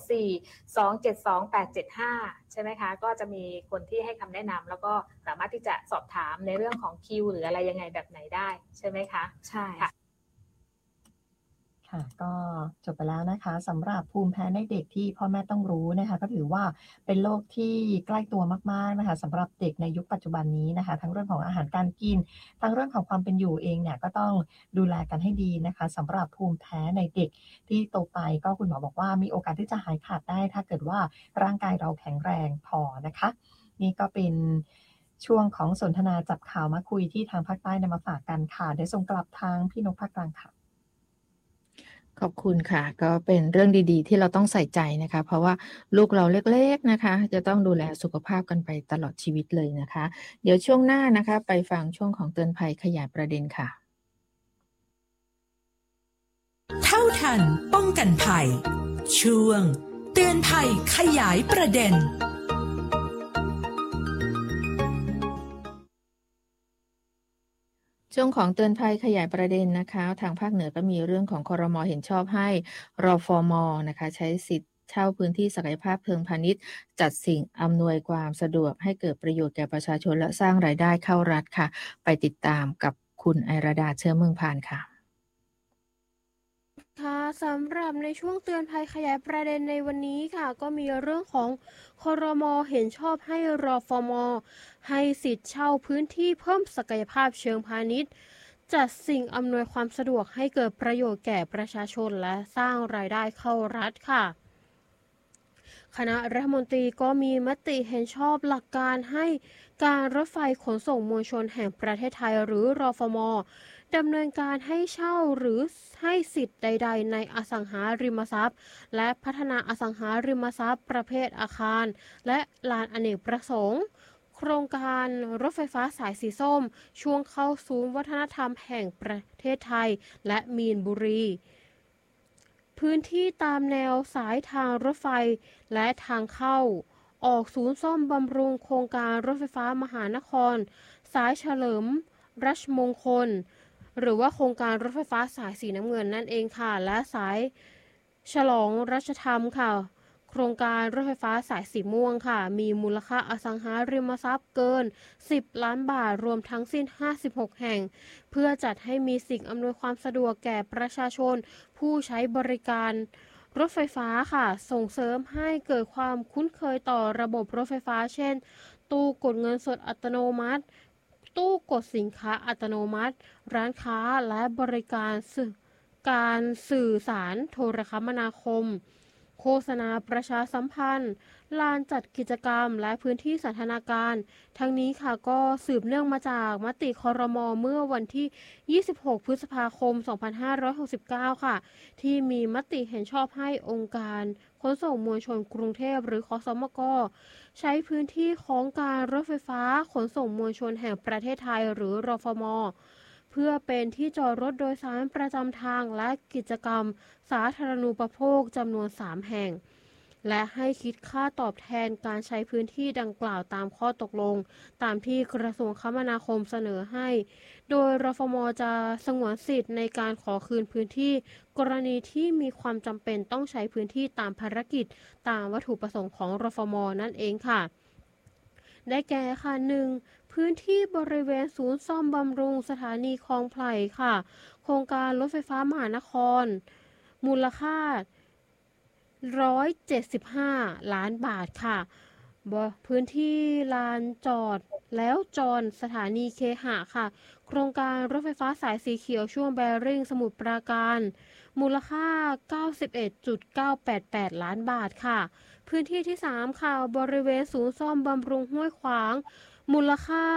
074-272-875ใช่ไหมคะก็จะมีคนที่ให้คำแนะนำแล้วก็สามารถที่จะสอบถามในเรื่องของคิวหรืออะไรยังไงแบบไหนได้ใช่ไหมคะใช่ค่ะก็จบไปแล้วนะคะสำหรับภูมิแพ้ในเด็กที่พ่อแม่ต้องรู้นะคะก็ถือว่าเป็นโรคที่ใกล้ตัวมากๆนะคะสำหรับเด็กในยุคปัจจุบันนี้นะคะทั้งเรื่องของอาหารการกินทั้งเรื่องของความเป็นอยู่เองเนี่ยก็ต้องดูแลกันให้ดีนะคะสำหรับภูมิแพ้ในเด็กที่โตไปก็คุณหมอบอกว่ามีโอกาสที่จะหายขาดได้ถ้าเกิดว่าร่างกายเราแข็งแรงพอนะคะนี่ก็เป็นช่วงของสนทนาจับข่าวมาคุยที่ทางภาคใต้นำมาฝากกันค่ะเดี๋ยวส่งกลับทางพี่นกภาคกลางค่ะขอบคุณค่ะก็เป็นเรื่องดีๆที่เราต้องใส่ใจนะคะเพราะว่าลูกเราเล็กๆนะคะจะต้องดูแลสุขภาพกันไปตลอดชีวิตเลยนะคะเดี๋ยวช่วงหน้านะคะไปฟังช่วงของเตือนภัยขยายประเด็นค่ะเท่าทันป้องกันภัยช่วงเตือนภัยขยายประเด็นช่วงของเตือนภัยขยายประเด็นนะคะทางภาคเหนือก็มีเรื่องของครม.เห็นชอบให้รฟม.นะคะใช้สิทธิ์เช่าพื้นที่ศักยภาพเชิงพาณิชย์จัดสิ่งอำนวยความสะดวกให้เกิดประโยชน์แก่ประชาชนและสร้างรายได้เข้ารัฐค่ะไปติดตามกับคุณไอราดาเชื้อเมืองพานค่ะสำหรับในช่วงเตือนภัยขยายประเด็นในวันนี้ค่ะก็มีเรื่องของครม.เห็นชอบให้รฟม.ให้สิทธิ์เช่าพื้นที่เพิ่มศักยภาพเชิงพาณิชย์จัดสิ่งอำนวยความสะดวกให้เกิดประโยชน์แก่ประชาชนและสร้างรายได้เข้ารัฐค่ะคณะรัฐมนตรีก็มีมติเห็นชอบหลักการให้การรถไฟขนส่งมวลชนแห่งประเทศไทยหรือรฟม.ดำเนินการให้เช่าหรือให้สิทธิ์ใดๆในอสังหาริมทรัพย์และพัฒนาอสังหาริมทรัพย์ประเภทอาคารและลานอเนกประสงค์โครงการรถไฟฟ้าสายสีส้มช่วงเข้าศูนย์วัฒนธรรมแห่งประเทศไทยและมีนบุรีพื้นที่ตามแนวสายทางรถไฟและทางเข้าออกศูนย์ซ่อมบำรุงโครงการรถไฟฟ้ามหานครสายเฉลิมรัชมงคลหรือว่าโครงการรถไฟฟ้าสายสีน้ำเงินนั่นเองค่ะและสายฉลองรัชธรรมค่ะโครงการรถไฟฟ้าสายสีม่วงค่ะมีมูลค่าอสังหาริมทรัพย์เกิน10 ล้านบาทรวมทั้งสิ้น56แห่งเพื่อจัดให้มีสิ่งอำนวยความสะดวกแก่ประชาชนผู้ใช้บริการรถไฟฟ้าค่ะส่งเสริมให้เกิดความคุ้นเคยต่อระบบรถไฟฟ้าเช่นตู้กดเงินสดอัตโนมัติตู้กดสินค้าอัตโนมัติร้านค้าและบริการสื่อสารโทรคมนาคมโฆษณาประชาสัมพันธ์ลานจัดกิจกรรมและพื้นที่สันทนาการทั้งนี้ค่ะก็สืบเนื่องมาจากมติครม.เมื่อวันที่26พฤษภาคม2569ค่ะที่มีมติเห็นชอบให้องค์การขนส่งมวลชนกรุงเทพหรือขสมก.ใช้พื้นที่ของการรถไฟฟ้าขนส่งมวลชนแห่งประเทศไทยหรือรฟม.เพื่อเป็นที่จอดรถโดยสารประจำทางและกิจกรรมสาธารณูปโภคจำนวน3แห่งและให้คิดค่าตอบแทนการใช้พื้นที่ดังกล่าวตามข้อตกลงตามที่กระทรวงคมนาคมเสนอให้โดยรฟม.จะสงวนสิทธิ์ในการขอคืนพื้นที่กรณีที่มีความจำเป็นต้องใช้พื้นที่ตามภารกิจตามวัตถุประสงค์ของรฟม.นั่นเองค่ะได้แก่ค่ะ 1. พื้นที่บริเวณศูนย์ซ่อมบำรุงสถานีคลองไผ่ค่ะโครงการรถไฟฟ้ามหานครมูลค่า175 ล้านบาทค่ะพื้นที่ลานจอดแล้วจอดสถานีเคหะค่ะโครงการรถไฟฟ้าสายสีเขียวช่วงแบริ่งสมุทรปราการมูลค่า 91.988 ล้านบาทค่ะพื้นที่ที่3ค่ะบริเวณศูนย์ซ่อมบำรุงห้วยขวางมูลค่า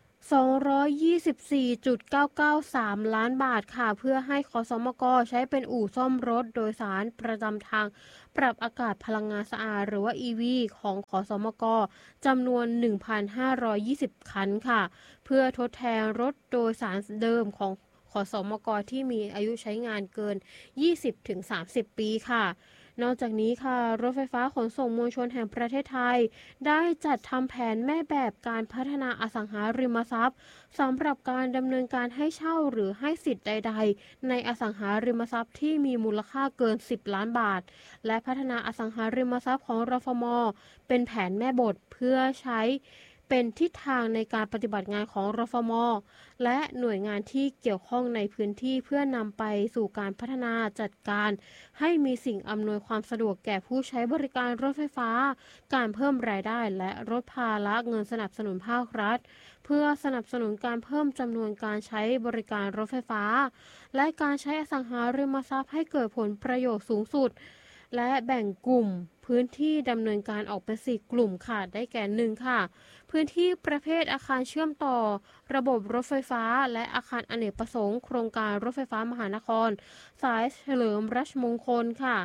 224.993 ล้านบาทค่ะเพื่อให้ขสมก.ใช้เป็นอู่ซ่อมรถโดยสารประจำทางปรับอากาศพลังงานสะอาดหรือว่า EV ของขสมก.จำนวน 1,520 คันค่ะเพื่อทดแทนรถโดยสารเดิมของขสมก.ที่มีอายุใช้งานเกิน 20-30 ปีค่ะนอกจากนี้ค่ะรถไฟฟ้าขนส่งมวลชนแห่งประเทศไทยได้จัดทำแผนแม่แบบการพัฒนาอสังหาริมทรัพย์สำหรับการดำเนินการให้เช่าหรือให้สิทธิ์ใดๆในอสังหาริมทรัพย์ที่มีมูลค่าเกิน10 ล้านบาทและพัฒนาอสังหาริมทรัพย์ของรฟม.เป็นแผนแม่บทเพื่อใช้เป็นทิศทางในการปฏิบัติงานของรฟม.และหน่วยงานที่เกี่ยวข้องในพื้นที่เพื่อนำไปสู่การพัฒนาจัดการให้มีสิ่งอำนวยความสะดวกแก่ผู้ใช้บริการรถไฟฟ้าการเพิ่มรายได้และลดภาระเงินสนับสนุนภาครัฐเพื่อสนับสนุนการเพิ่มจำนวนการใช้บริการรถไฟฟ้าและการใช้อสังหาริมทรัพย์ให้เกิดผลประโยชน์สูงสุดและแบ่งกลุ่มพื้นที่ดำเนินการออกเป็น4 กลุ่มค่ะได้แก่ 1 ค่ะพื้นที่ประเภทอาคารเชื่อมต่อระบบรถไฟฟ้าและอาคารอเนกประสงค์โครงการรถไฟฟ้ามหานครสายเฉลิมรัชมงคลค่ะ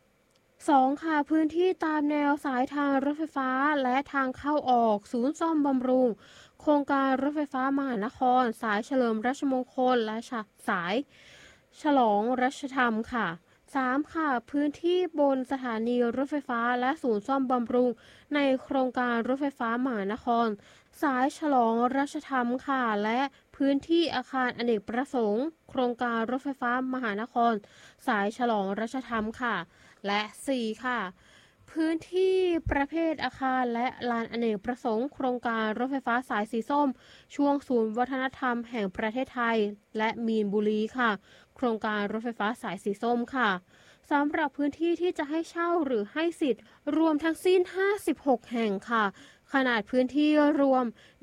2ค่ะพื้นที่ตามแนวสายทางรถไฟฟ้าและทางเข้าออกศูนย์ซ่อมบำรุงโครงการรถไฟฟ้ามหานครสายเฉลิมรัชมงคลและสายฉลองรัชธรรมค่ะ3ค่ะพื้นที่บนสถานีรถไฟฟ้าและศูนย์ซ่อมบำรุงในโครงการรถไฟฟ้ามหานครสายฉลองรัชธรรมค่ะและพื้นที่อาคารอเนกประสงค์โครงการรถไฟฟ้ามหานครสายฉลองรัชธรรมค่ะและ4ค่ะพื้นที่ประเภทอาคารและลานอเนกประสงค์โครงการรถไฟฟ้าสายสีส้มช่วงศูนย์วัฒนธรรมแห่งประเทศไทยและมีนบุรีค่ะโครงการรถไฟฟ้าสายสีส้มค่ะสำหรับพื้นที่ที่จะให้เช่าหรือให้สิทธิ์รวมทั้งสิ้น56แห่งค่ะขนาดพื้นที่รวม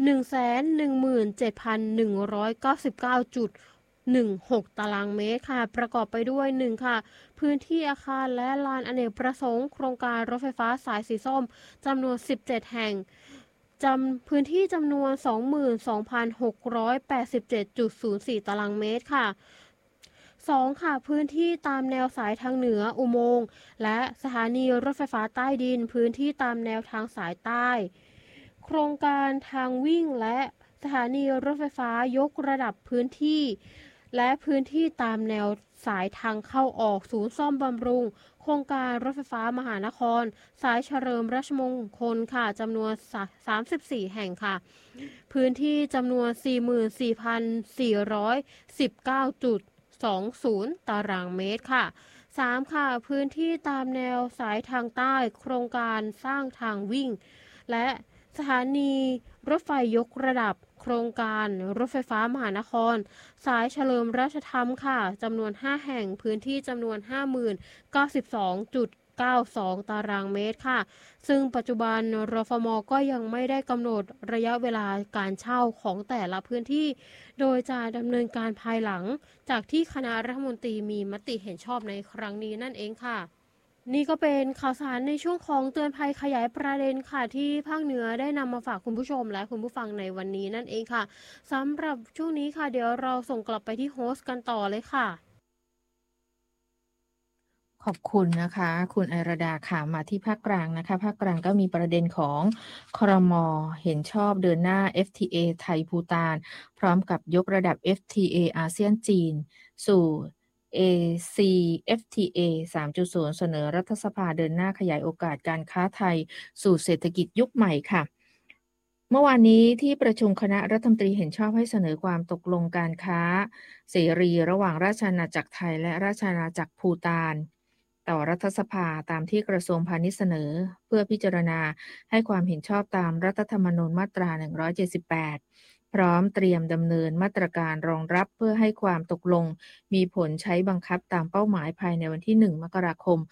117,199.16 ตารางเมตรค่ะประกอบไปด้วย1ค่ะพื้นที่อาคารและลานอเนกประสงค์โครงการรถไฟฟ้าสายสีส้มจำนวน17แห่งพื้นที่จำนวน 22,687.04 ตารางเมตรค่ะ2ค่ะพื้นที่ตามแนวสายทางเหนืออุโมงค์และสถานีรถไฟฟ้าใต้ดินพื้นที่ตามแนวทางสายใต้โครงการทางวิ่งและสถานีรถไฟฟ้ายกระดับพื้นที่และพื้นที่ตามแนวสายทางเข้าออกศูนย์ซ่อมบำรุงโครงการรถไฟฟ้ามหานครสายเฉลิมราชมงคลค่ะจำนวน34แห่งค่ะพื้นที่จำนวน 44,419.20 ตารางเมตรค่ะ3ค่ะพื้นที่ตามแนวสายทางใต้โครงการสร้างทางวิ่งและสถานีรถไฟยกระดับโครงการรถไฟฟ้ามหานครสายเฉลิมราชธรรมค่ะจำนวน5แห่งพื้นที่จำนวน 50,092.92 ตารางเมตรค่ะซึ่งปัจจุบันรฟม.ก็ยังไม่ได้กำหนดระยะเวลาการเช่าของแต่ละพื้นที่โดยจะดำเนินการภายหลังจากที่คณะรัฐมนตรีมีมติเห็นชอบในครั้งนี้นั่นเองค่ะนี่ก็เป็นข่าวสารในช่วงของเตือนภัยขยายประเด็นค่ะที่ภาคเหนือได้นำมาฝากคุณผู้ชมและคุณผู้ฟังในวันนี้นั่นเองค่ะสำหรับช่วงนี้ค่ะเดี๋ยวเราส่งกลับไปที่โฮสต์กันต่อเลยค่ะขอบคุณนะคะคุณไอราดาค่ะมาที่ภาคกลางนะคะภาคกลางก็มีประเด็นของครม.เห็นชอบเดินหน้า FTA ไทยภูฏานพร้อมกับยกระดับ FTA อาเซียนจีนสู่ ACFTA 3.0 เสนอรัฐสภาเดินหน้าขยายโอกาสการค้าไทยสู่เศรษฐกิจยุคใหม่ค่ะเมื่อวานนี้ที่ประชุมคณะรัฐมนตรีเห็นชอบให้เสนอความตกลงการค้าเสรีระหว่างราชอาณาจักรไทยและราชอาณาจักรภูฏานต่อรัฐสภาตามที่กระทรวงพาณิชย์เสนอเพื่อพิจารณาให้ความเห็นชอบตามรัฐธรรมนูญมาตรา 178 พร้อมเตรียมดำเนินมาตรการรองรับเพื่อให้ความตกลงมีผลใช้บังคับตามเป้าหมายภายในวันที่ 1 มกราคม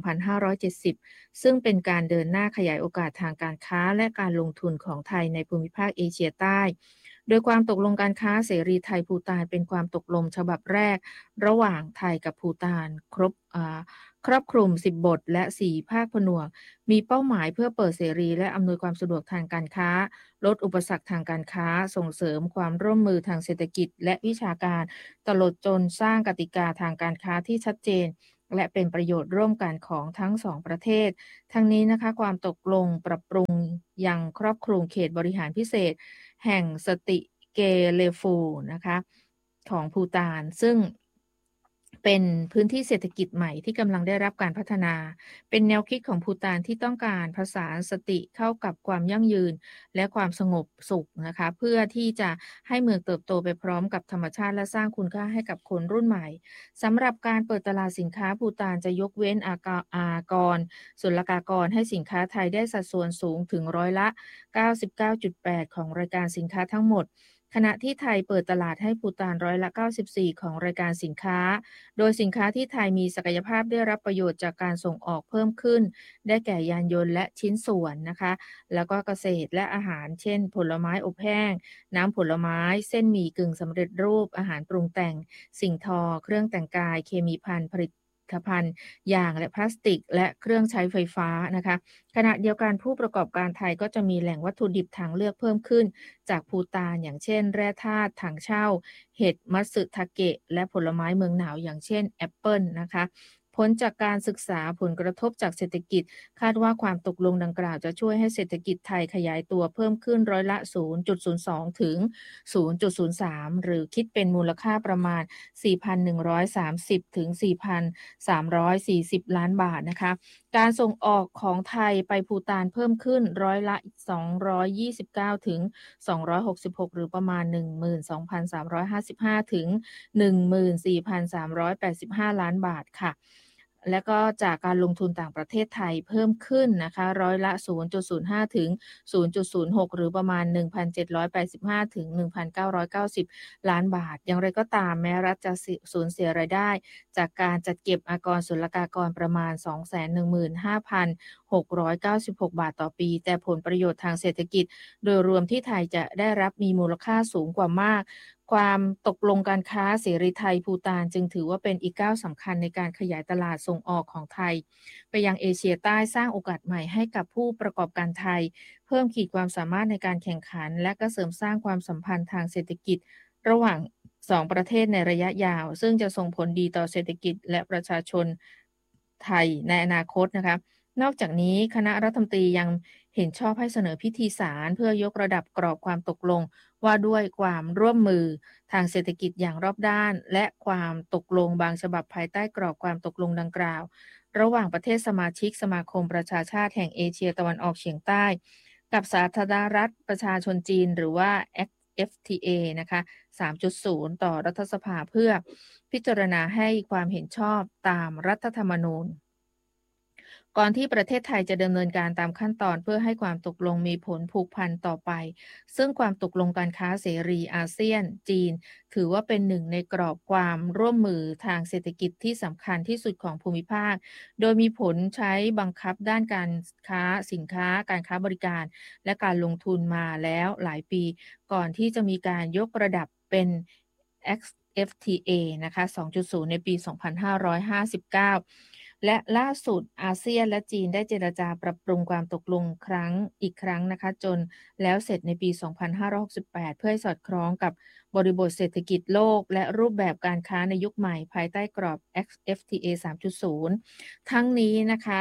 2570 ซึ่งเป็นการเดินหน้าขยายโอกาสทางการค้าและการลงทุนของไทยในภูมิภาคเอเชียใต้โดยความตกลงการค้าเสรีไทยภูฏานเป็นความตกลงฉบับแรกระหว่างไทยกับภูฏานครอบคลุม10บทและ4ภาคผนวกมีเป้าหมายเพื่อเปิดเสรีและอำนวยความสะดวกทางการค้าลดอุปสรรคทางการค้าส่งเสริมความร่วมมือทางเศรษฐกิจและวิชาการตลอดจนสร้างกติกาทางการค้าที่ชัดเจนและเป็นประโยชน์ร่วมกันของทั้งสองประเทศทั้งนี้นะคะความตกลงปรับปรุงยังครอบคลุมเขตบริหารพิเศษแห่งสติเกเลฟูนะคะของภูฏานซึ่งเป็นพื้นที่เศรษฐกิจใหม่ที่กำลังได้รับการพัฒนาเป็นแนวคิดของภูฏานที่ต้องการผสานสติเข้ากับความยั่งยืนและความสงบสุขนะคะเพื่อที่จะให้เมืองเติบโตไปพร้อมกับธรรมชาติและสร้างคุณค่าให้กับคนรุ่นใหม่สำหรับการเปิดตลาดสินค้าภูฏานจะยกเว้นอากรศุลกากรให้สินค้าไทยได้สัดส่วนสูงถึงร้อยละ 99.8 ของรายการสินค้าทั้งหมดขณะที่ไทยเปิดตลาดให้ภูฏานร้อยละ 94 ของรายการสินค้าโดยสินค้าที่ไทยมีศักยภาพได้รับประโยชน์จากการส่งออกเพิ่มขึ้นได้แก่ยานยนต์และชิ้นส่วนนะคะแล้วก็เกษตรและอาหารเช่นผลไม้อบแห้งน้ำผลไม้เส้นหมี่กึ่งสำเร็จรูปอาหารปรุงแต่งสิ่งทอเครื่องแต่งกายเคมีภัณฑ์ผลิตภัณฑ์ยางและพลาสติกและเครื่องใช้ไฟฟ้านะคะขณะเดียวกันผู้ประกอบการไทยก็จะมีแหล่งวัตถุดิบทางเลือกเพิ่มขึ้นจากภูฏานอย่างเช่นแร่ธาตุถังเช่าเห็ดมัตสึทาเกะและผลไม้เมืองหนาวอย่างเช่นแอปเปิลนะคะผลจากการศึกษาผลกระทบจากเศรษฐกิจคาดว่าความตกลงดังกล่าวจะช่วยให้เศรษฐกิจไทยขยายตัวเพิ่มขึ้นร้อยละ 0.02 ถึง 0.03 หรือคิดเป็นมูลค่าประมาณ 4,130 ถึง 4,340 ล้านบาทนะคะการส่งออกของไทยไปภูฏานเพิ่มขึ้นร้อยละ 229 ถึง 266 หรือประมาณ 12,355 ถึง 14,385 ล้านบาทค่ะและก็จากการลงทุนต่างประเทศไทยเพิ่มขึ้นนะคะร้อยละ 0.05 ถึง 0.06 หรือประมาณ 1,785 ถึง 1,990 ล้านบาทอย่างไรก็ตามแม้รัฐจะสูญเสียรายได้จากการจัดเก็บอากรศุลกากรประมาณ 215,696 บาทต่อปีแต่ผลประโยชน์ทางเศรษฐกิจโดยรวมที่ไทยจะได้รับมีมูลค่าสูงกว่ามากความตกลงการค้าเสรีไทยภูฏานจึงถือว่าเป็นอีกก้าวสำคัญในการขยายตลาดส่งออกของไทยไปยังเอเชียใต้สร้างโอกาสใหม่ให้กับผู้ประกอบการไทยเพิ่มขีดความสามารถในการแข่งขันและก็เสริมสร้างความสัมพันธ์ทางเศรษฐกิจระหว่าง2ประเทศในระยะยาวซึ่งจะส่งผลดีต่อเศรษฐกิจและประชาชนไทยในอนาคตนะคะนอกจากนี้คณะรัฐมนตรียังเห็นชอบให้เสนอพิธีสารเพื่อยกระดับกรอบความตกลงว่าด้วยความร่วมมือทางเศรษฐกิจอย่างรอบด้านและความตกลงบางฉบับภายใต้กรอบความตกลงดังกล่าวระหว่างประเทศสมาชิกสมาคมประชาชาติแห่งเอเชียตะวันออกเฉียงใต้กับสาธารณรัฐประชาชนจีนหรือว่า FTA นะคะ 3.0 ต่อรัฐสภาเพื่อพิจารณาให้ความเห็นชอบตามรัฐธรรมนูญก่อนที่ประเทศไทยจะดำเนินการตามขั้นตอนเพื่อให้ความตกลงมีผลผูกพันต่อไปซึ่งความตกลงการค้าเสรีอาเซียนจีนถือว่าเป็นหนึ่งในกรอบความร่วมมือทางเศรษฐกิจที่สำคัญที่สุดของภูมิภาคโดยมีผลใช้บังคับด้านการค้าสินค้าการค้าบริการและการลงทุนมาแล้วหลายปีก่อนที่จะมีการยกระดับเป็น FTA นะคะ 2.0 ในปี 2559และล่าสุดอาเซียนและจีนได้เจรจาปรับปรุงความตกลงอีกครั้งนะคะจนแล้วเสร็จในปี 2568 เพื่อให้สอดคล้องกับบริบทเศรษฐกิจโลกและรูปแบบการค้าในยุคใหม่ภายใต้กรอบ FTA 3.0 ทั้งนี้นะคะ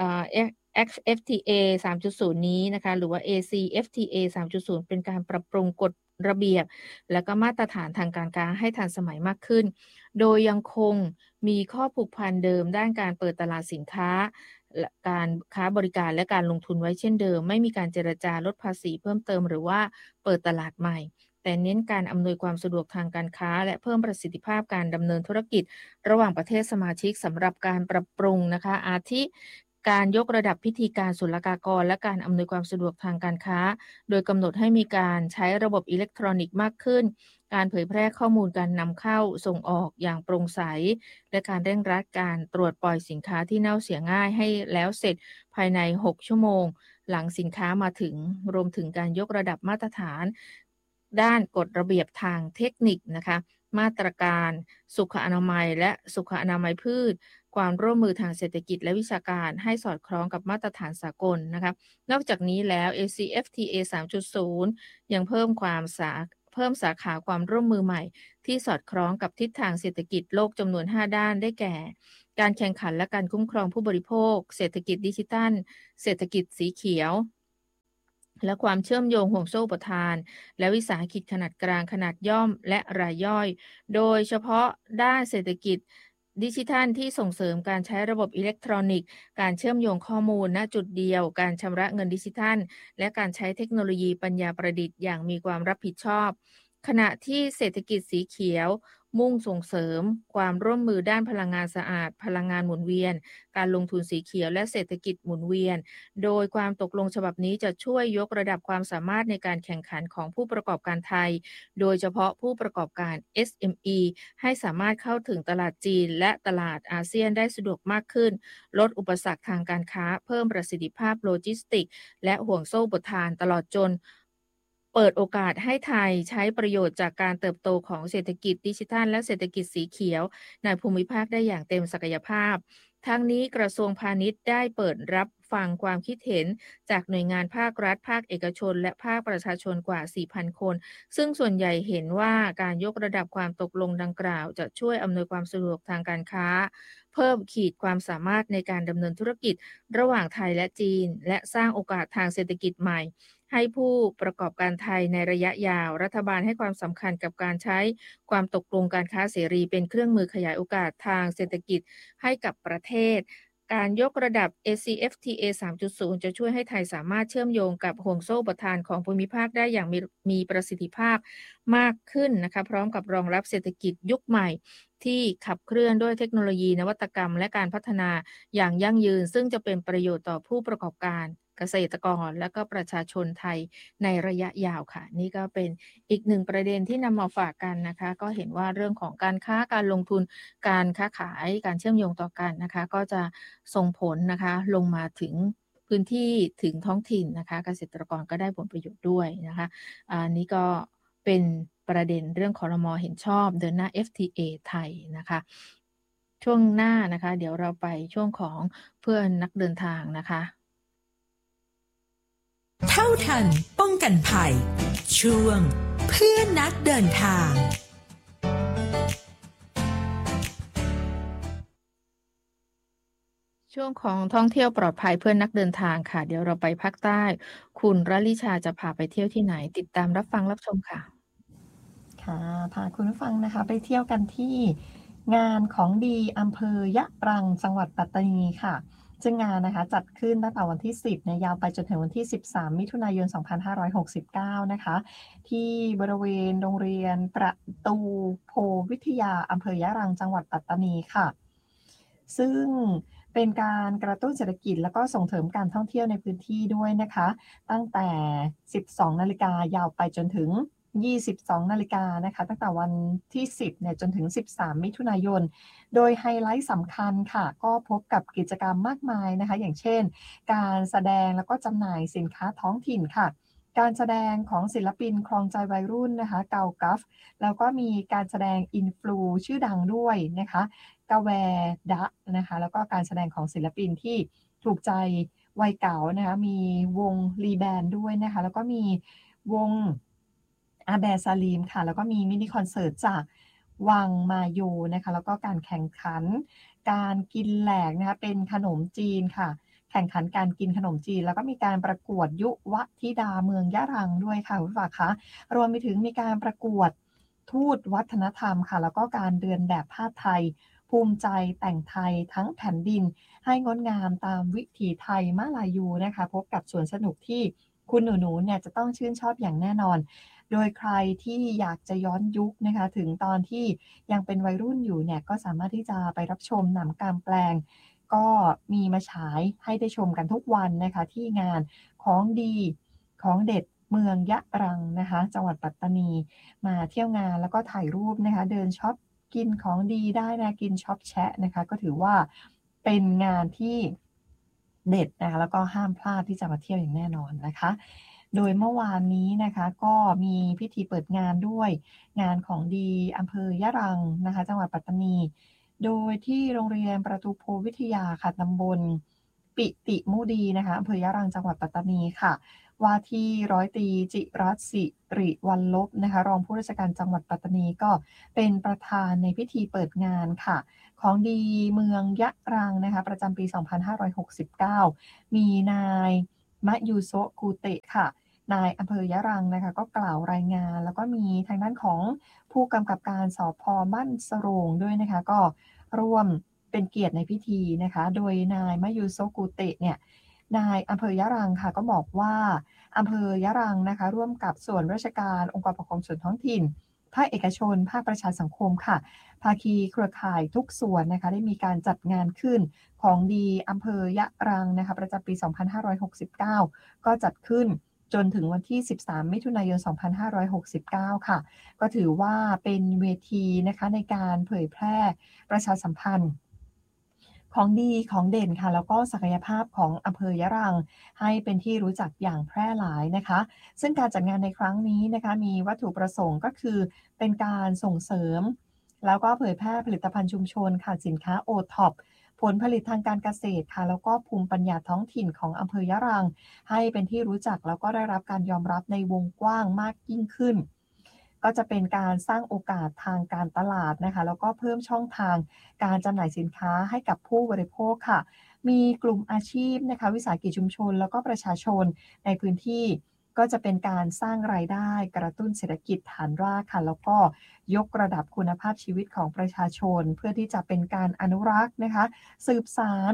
FTA 3.0 นี้นะคะหรือว่า ACFTA 3.0 เป็นการปรับปรุงกฎระเบียบและก็มาตรฐานทางการค้าให้ทันสมัยมากขึ้นโดยยังคงมีข้อผูกพันเดิมด้านการเปิดตลาดสินค้าการค้าบริการและการลงทุนไว้เช่นเดิมไม่มีการเจรจาลดภาษีเพิ่มเติมหรือว่าเปิดตลาดใหม่แต่เน้นการอำนวยความสะดวกทางการค้าและเพิ่มประสิทธิภาพการดำเนินธุรกิจระหว่างประเทศสมาชิกสำหรับการปรับปรุงนะคะอาทิการยกระดับพิธีการศุลกากรและการอำนวยความสะดวกทางการค้าโดยกำหนดให้มีการใช้ระบบอิเล็กทรอนิกส์มากขึ้นการเผยแพร่ข้อมูลการนำเข้าส่งออกอย่างโปร่งใสและการเร่งรัดการตรวจปล่อยสินค้าที่เน่าเสียง่ายให้แล้วเสร็จภายใน6ชั่วโมงหลังสินค้ามาถึงรวมถึงการยกระดับมาตรฐานด้านกฎระเบียบทางเทคนิคนะคะมาตรการสุขอนามัยและสุขอนามัยพืชความร่วมมือทางเศรษฐกิจและวิชาการให้สอดคล้องกับมาตรฐานสากลนะคะนอกจากนี้แล้ว ACFTA 3.0 ยังเพิ่มสาขาความร่วมมือใหม่ที่สอดคล้องกับทิศทางเศรษฐกิจโลกจำนวน5ด้านได้แก่การแข่งขันและการคุ้มครองผู้บริโภคเศรษฐกิจดิจิทัลเศรษฐกิจสีเขียวและความเชื่อมโยงห่วงโซ่อุปทานและวิสาหกิจขนาดกลางขนาดย่อมและรายย่อยโดยเฉพาะด้านเศรษฐกิจดิจิทัลที่ส่งเสริมการใช้ระบบอิเล็กทรอนิกส์การเชื่อมโยงข้อมูลณจุดเดียวการชำระเงินดิจิทัลและการใช้เทคโนโลยีปัญญาประดิษฐ์อย่างมีความรับผิดชอบขณะที่เศรษฐกิจสีเขียวมุ่งส่งเสริมความร่วมมือด้านพลังงานสะอาดพลังงานหมุนเวียนการลงทุนสีเขียวและเศรษฐกิจหมุนเวียนโดยความตกลงฉบับนี้จะช่วยยกระดับความสามารถในการแข่งขันของผู้ประกอบการไทยโดยเฉพาะผู้ประกอบการ SME ให้สามารถเข้าถึงตลาดจีนและตลาดอาเซียนได้สะดวกมากขึ้นลดอุปสรรคทางการค้าเพิ่มประสิทธิภาพโลจิสติกส์และห่วงโซ่อุปทานตลอดจนเปิดโอกาสให้ไทยใช้ประโยชน์จากการเติบโตของเศรษฐกิจดิจิทัลและเศรษฐกิจสีเขียวในภูมิภาคได้อย่างเต็มศักยภาพทั้งนี้กระทรวงพาณิชย์ได้เปิดรับฟังความคิดเห็นจากหน่วยงานภาครัฐภาคเอกชนและภาคประชาชนกว่า 4,000 คนซึ่งส่วนใหญ่เห็นว่าการยกระดับความตกลงดังกล่าวจะช่วยอำนวยความสะดวกทางการค้าเพิ่มขีดความสามารถในการดำเนินธุรกิจระหว่างไทยและจีนและสร้างโอกาสทางเศรษฐกิจใหม่ให้ผู้ประกอบการไทยในระยะยาวรัฐบาลให้ความสำคัญกับการใช้ความตกลงการค้าเสรีเป็นเครื่องมือขยายโอกาสทางเศรษฐกิจให้กับประเทศการยกระดับ ACFTA 3.0 จะช่วยให้ไทยสามารถเชื่อมโยงกับห่วงโซ่อุปทานของภูมิภาคได้อย่างมีประสิทธิภาพมากขึ้นนะคะพร้อมกับรองรับเศรษฐกิจยุคใหม่ที่ขับเคลื่อนด้วยเทคโนโลยีนวัตกรรมและการพัฒนาอย่างยั่งยืนซึ่งจะเป็นประโยชน์ต่อผู้ประกอบการเกษตรกรและก็ประชาชนไทยในระยะยาวค่ะนี่ก็เป็นอีกหนึ่งประเด็นที่นำมาฝากกันนะคะก็เห็นว่าเรื่องของการค้าการลงทุนการค้าขายการเชื่อมโยงต่อกันนะคะก็จะส่งผลนะคะลงมาถึงพื้นที่ถึงท้องถิ่นนะคะเกษตรกรก็ได้ผลประโยชน์ด้วยนะคะนี่ก็เป็นประเด็นเรื่องครม.เห็นชอบเดินหน้า FTA ไทยนะคะช่วงหน้านะคะเดี๋ยวเราไปช่วงของเพื่อนนักเดินทางนะคะเท่าทันป้องกันภัยช่วงเพื่อนนักเดินทางช่วงของท่องเที่ยวปลอดภัยเพื่อนนักเดินทางค่ะเดี๋ยวเราไปภาคใต้คุณรลิชาจะพาไปเที่ยวที่ไหนติดตามรับฟังรับชมค่ะค่ะพาคุณผู้ฟังนะคะไปเที่ยวกันที่งานของดีอำเภอยะรังจังหวัดปัตตานีค่ะซึ่งงานนะคะจัดขึ้นตั้งแต่วันที่10ยาวไปจนถึงวันที่13มิถุนายน2569นะคะที่บริเวณโรงเรียนประตูโพวิทยาอำเภอยะรังจังหวัดปัตตานีค่ะซึ่งเป็นการกระตุ้นเศรษฐกิจแล้วก็ส่งเสริมการท่องเที่ยวในพื้นที่ด้วยนะคะตั้งแต่ 12 นาฬิกายาวไปจนถึง 22 นาฬิกานะคะตั้งแต่วันที่10เนี่ยจนถึง13มิถุนายนโดยไฮไลท์สำคัญค่ะก็พบกับกิจกรรมมากมายนะคะอย่างเช่นการแสดงแล้วก็จำหน่ายสินค้าท้องถิ่นค่ะการแสดงของศิลปินครองใจวัยรุ่นนะคะเกากัฟแล้วก็มีการแสดงอินฟลูชื่อดังด้วยนะคะกาแวดะนะคะแล้วก็การแสดงของศิลปินที่ถูกใจวัยเก่านะคะมีวงรีแบนด์ด้วยนะคะแล้วก็มีวงอาแบซาลีมค่ะแล้วก็มีมินิคอนเสิร์ตจากวังมาโยนะคะแล้วก็การแข่งขันการกินแหลกนะคะเป็นขนมจีนค่ะแข่งขันการกินขนมจีนแล้วก็มีการประกวดยุวธิดาเมืองยะรังด้วยค่ะคุณผู้ฟังคะรวมไปถึงมีการประกวดทูตวัฒนธรรมค่ะแล้วก็การเดินแบบผ้าไทยภูมิใจแต่งไทยทั้งแผ่นดินให้งดงามตามวิถีไทยมาลายูนะคะพบกับสวนสนุกที่คุณหนูๆเนี่ยจะต้องชื่นชอบอย่างแน่นอนโดยใครที่อยากจะย้อนยุคนะคะถึงตอนที่ยังเป็นวัยรุ่นอยู่เนี่ยก็สามารถที่จะไปรับชมหนังกลางแปลงก็มีมาฉายให้ได้ชมกันทุกวันนะคะที่งานของดีของเด็ดเมืองยะรังนะคะจังหวัดปัตตานีมาเที่ยวงานแล้วก็ถ่ายรูปนะคะเดินช็อปกินของดีได้นะกินช็อปแชะนะคะก็ถือว่าเป็นงานที่เด็ดนะคะแล้วก็ห้ามพลาดที่จะมาเที่ยวอย่างแน่นอนนะคะโดยเมื่อวานนี้นะคะก็มีพิธีเปิดงานด้วยงานของดีอำเภอยะรังนะคะจังหวัดปัตตานีโดยที่โรงเรียนประตูโพวิทยาค่ะตำบลปิติมุดีนะคะอำเภอยะรังจังหวัดปัตตานีค่ะว่าที่ร้อยตรีจิรัตน์สิริวัลลบนะคะรองผู้ราชการจังหวัดปัตตานีก็เป็นประธานในพิธีเปิดงานค่ะของดีเมืองยะรังนะคะประจำปี 2569 มีนายมะยูโซะกูเตะค่ะนายอำเภอยะรังนะคะก็กล่าวรายงานแล้วก็มีทางด้านของผู้กำกับการสภ.บ้านสโรงด้วยนะคะก็ร่วมเป็นเกียรติในพิธีนะคะโดยนายมะยูโซะกูเตะเนี่ยนายอำเภอยะรังค่ะก็บอกว่าอำเภอยะรังนะคะร่วมกับส่วนราชการองค์กรปกครองส่วนท้องถิ่นภาคเอกชนภาคประชาสังคมค่ะภาคีเครือข่ายทุกส่วนนะคะได้มีการจัดงานขึ้นของดีอำเภอยะรังนะคะประจำปี 2569 ก็จัดขึ้นจนถึงวันที่13มิถุนายน2569ค่ะก็ถือว่าเป็นเวทีนะคะในการเผยแพร่ประชาสัมพันธ์ของดีของเด่นค่ะแล้วก็ศักยภาพของอำเภอยะรังให้เป็นที่รู้จักอย่างแพร่หลายนะคะซึ่งการจัดงานในครั้งนี้นะคะมีวัตถุประสงค์ก็คือเป็นการส่งเสริมแล้วก็เผยแพร่ผลิตภัณฑ์ชุมชนค่ะสินค้าโอท็อปผลผลิตทางการเกษตรค่ะแล้วก็ภูมิปัญญาท้องถิ่นของอำเภอยะรังให้เป็นที่รู้จักแล้วก็ได้รับการยอมรับในวงกว้างมากยิ่งขึ้นก็จะเป็นการสร้างโอกาสทางการตลาดนะคะแล้วก็เพิ่มช่องทางการจำหน่ายสินค้าให้กับผู้บริโภคค่ะมีกลุ่มอาชีพนะคะวิสาหกิจชุมชนแล้วก็ประชาชนในพื้นที่ก็จะเป็นการสร้างรายได้กระตุ้นเศรษฐกิจฐานรากค่ะแล้วก็ยกระดับคุณภาพชีวิตของประชาชนเพื่อที่จะเป็นการอนุรักษ์นะคะสืบสาน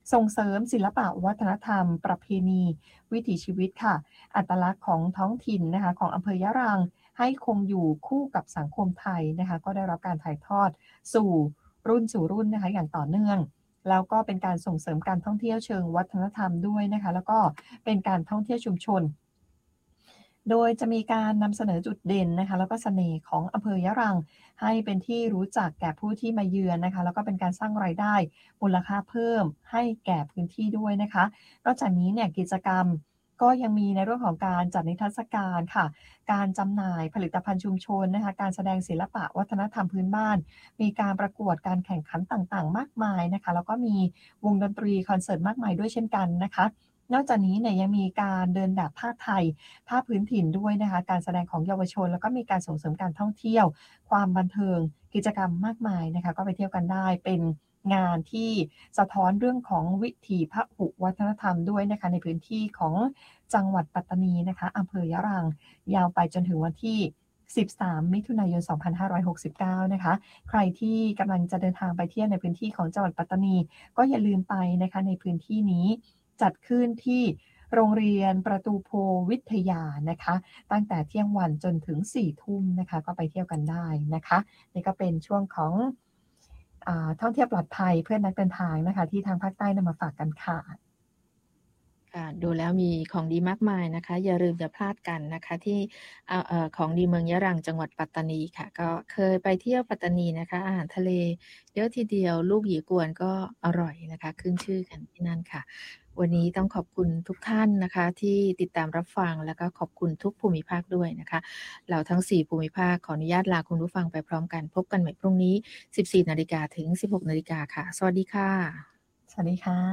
ส่งเสริมศิลปะวัฒนธรรมประเพณีวิถีชีวิตค่ะอัตลักษณ์ของท้องถิ่นนะคะของอำเภอยะรังให้คงอยู่คู่กับสังคมไทยนะคะก็ได้รับการถ่ายทอดสู่รุ่นนะคะอย่างต่อเนื่องแล้วก็เป็นการส่งเสริมการท่องเที่ยวเชิงวัฒนธรรมด้วยนะคะแล้วก็เป็นการท่องเที่ยวชุมชนโดยจะมีการนำเสนอจุดเด่นนะคะแล้วก็เสน่ห์ของอำเภอยะรังให้เป็นที่รู้จักแก่ผู้ที่มาเยือนนะคะแล้วก็เป็นการสร้างรายได้มูลค่าเพิ่มให้แก่พื้นที่ด้วยนะคะนอกจากนี้เนี่ยกิจกรรมก็ยังมีในเรื่องของการจัดนิทรรศการค่ะการจำหน่ายผลิตภัณฑ์ชุมชนนะคะการแสดงศิลปะวัฒนธรรมพื้นบ้านมีการประกวดการแข่งขันต่างๆมากมายนะคะแล้วก็มีวงดนตรีคอนเสิร์ตมากมายด้วยเช่นกันนะคะนอกจากนี้เนี่ยยังมีการเดินแบบผ้าไทยผ้าพื้นถิ่นด้วยนะคะการแสดงของเยาวชนแล้วก็มีการส่งเสริมการท่องเที่ยวความบันเทิงกิจกรรมมากมายนะคะก็ไปเที่ยวกันได้เป็นงานที่สะท้อนเรื่องของวิถีพหุวัฒนธรรมด้วยนะคะในพื้นที่ของจังหวัดปัตตานีนะคะอำเภอยะรังยาวไปจนถึงวันที่13 มิถุนายน 2569 นะคะใครที่กำลังจะเดินทางไปเที่ยวในพื้นที่ของจังหวัดปัตตานีก็อย่าลืมไปนะคะในพื้นที่นี้จัดขึ้นที่โรงเรียนประตูโพวิทยานะคะตั้งแต่เที่ยงวันจนถึง4 ทุ่มนะคะก็ไปเที่ยวกันได้นะคะนี่ก็เป็นช่วงของท่องเที่ยวปลอดภัยเพื่อนนักเดินทางนะคะที่ทางภาคใต้นำมาฝากกันค่ะดูแล้วมีของดีมากมายนะคะอย่าลืมอย่าพลาดกันนะคะที่ของดีเมืองยะรังจังหวัดปัตตานีค่ะก็เคยไปเที่ยวปัตตานีนะคะอาหารทะเลเยอะทีเดียวลูกหยีกวนก็อร่อยนะคะขึ้นชื่อกันที่นั่นค่ะวันนี้ต้องขอบคุณทุกท่านนะคะที่ติดตามรับฟังแล้วก็ขอบคุณทุกภูมิภาคด้วยนะคะเราทั้ง4ภูมิภาคขออนุญาตลาคุณผู้ฟังไปพร้อมกันพบกันใหม่พรุ่งนี้ 14:00 นถึง 16:00 นค่ะสวัสดีค่ะสวัสดีค่ะ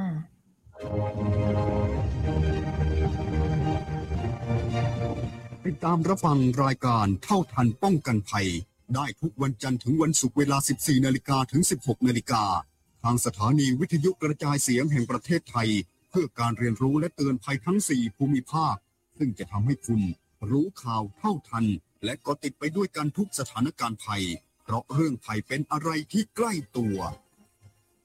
ติดตามรับฟังรายการเท่าทันป้องกันภัยได้ทุกวันจันทร์ถึงวันศุกร์เวลา 14:00 นถึง 16:00 นทางสถานีวิทยุกระจายเสียงแห่งประเทศไทยเพื่อการเรียนรู้และเตือนภัยทั้ง4ภูมิภาคซึ่งจะทำให้คุณรู้ข่าวเท่าทันและก็ติดไปด้วยกันทุกสถานการณ์ภัยเพราะเรื่องภัยเป็นอะไรที่ใกล้ตัว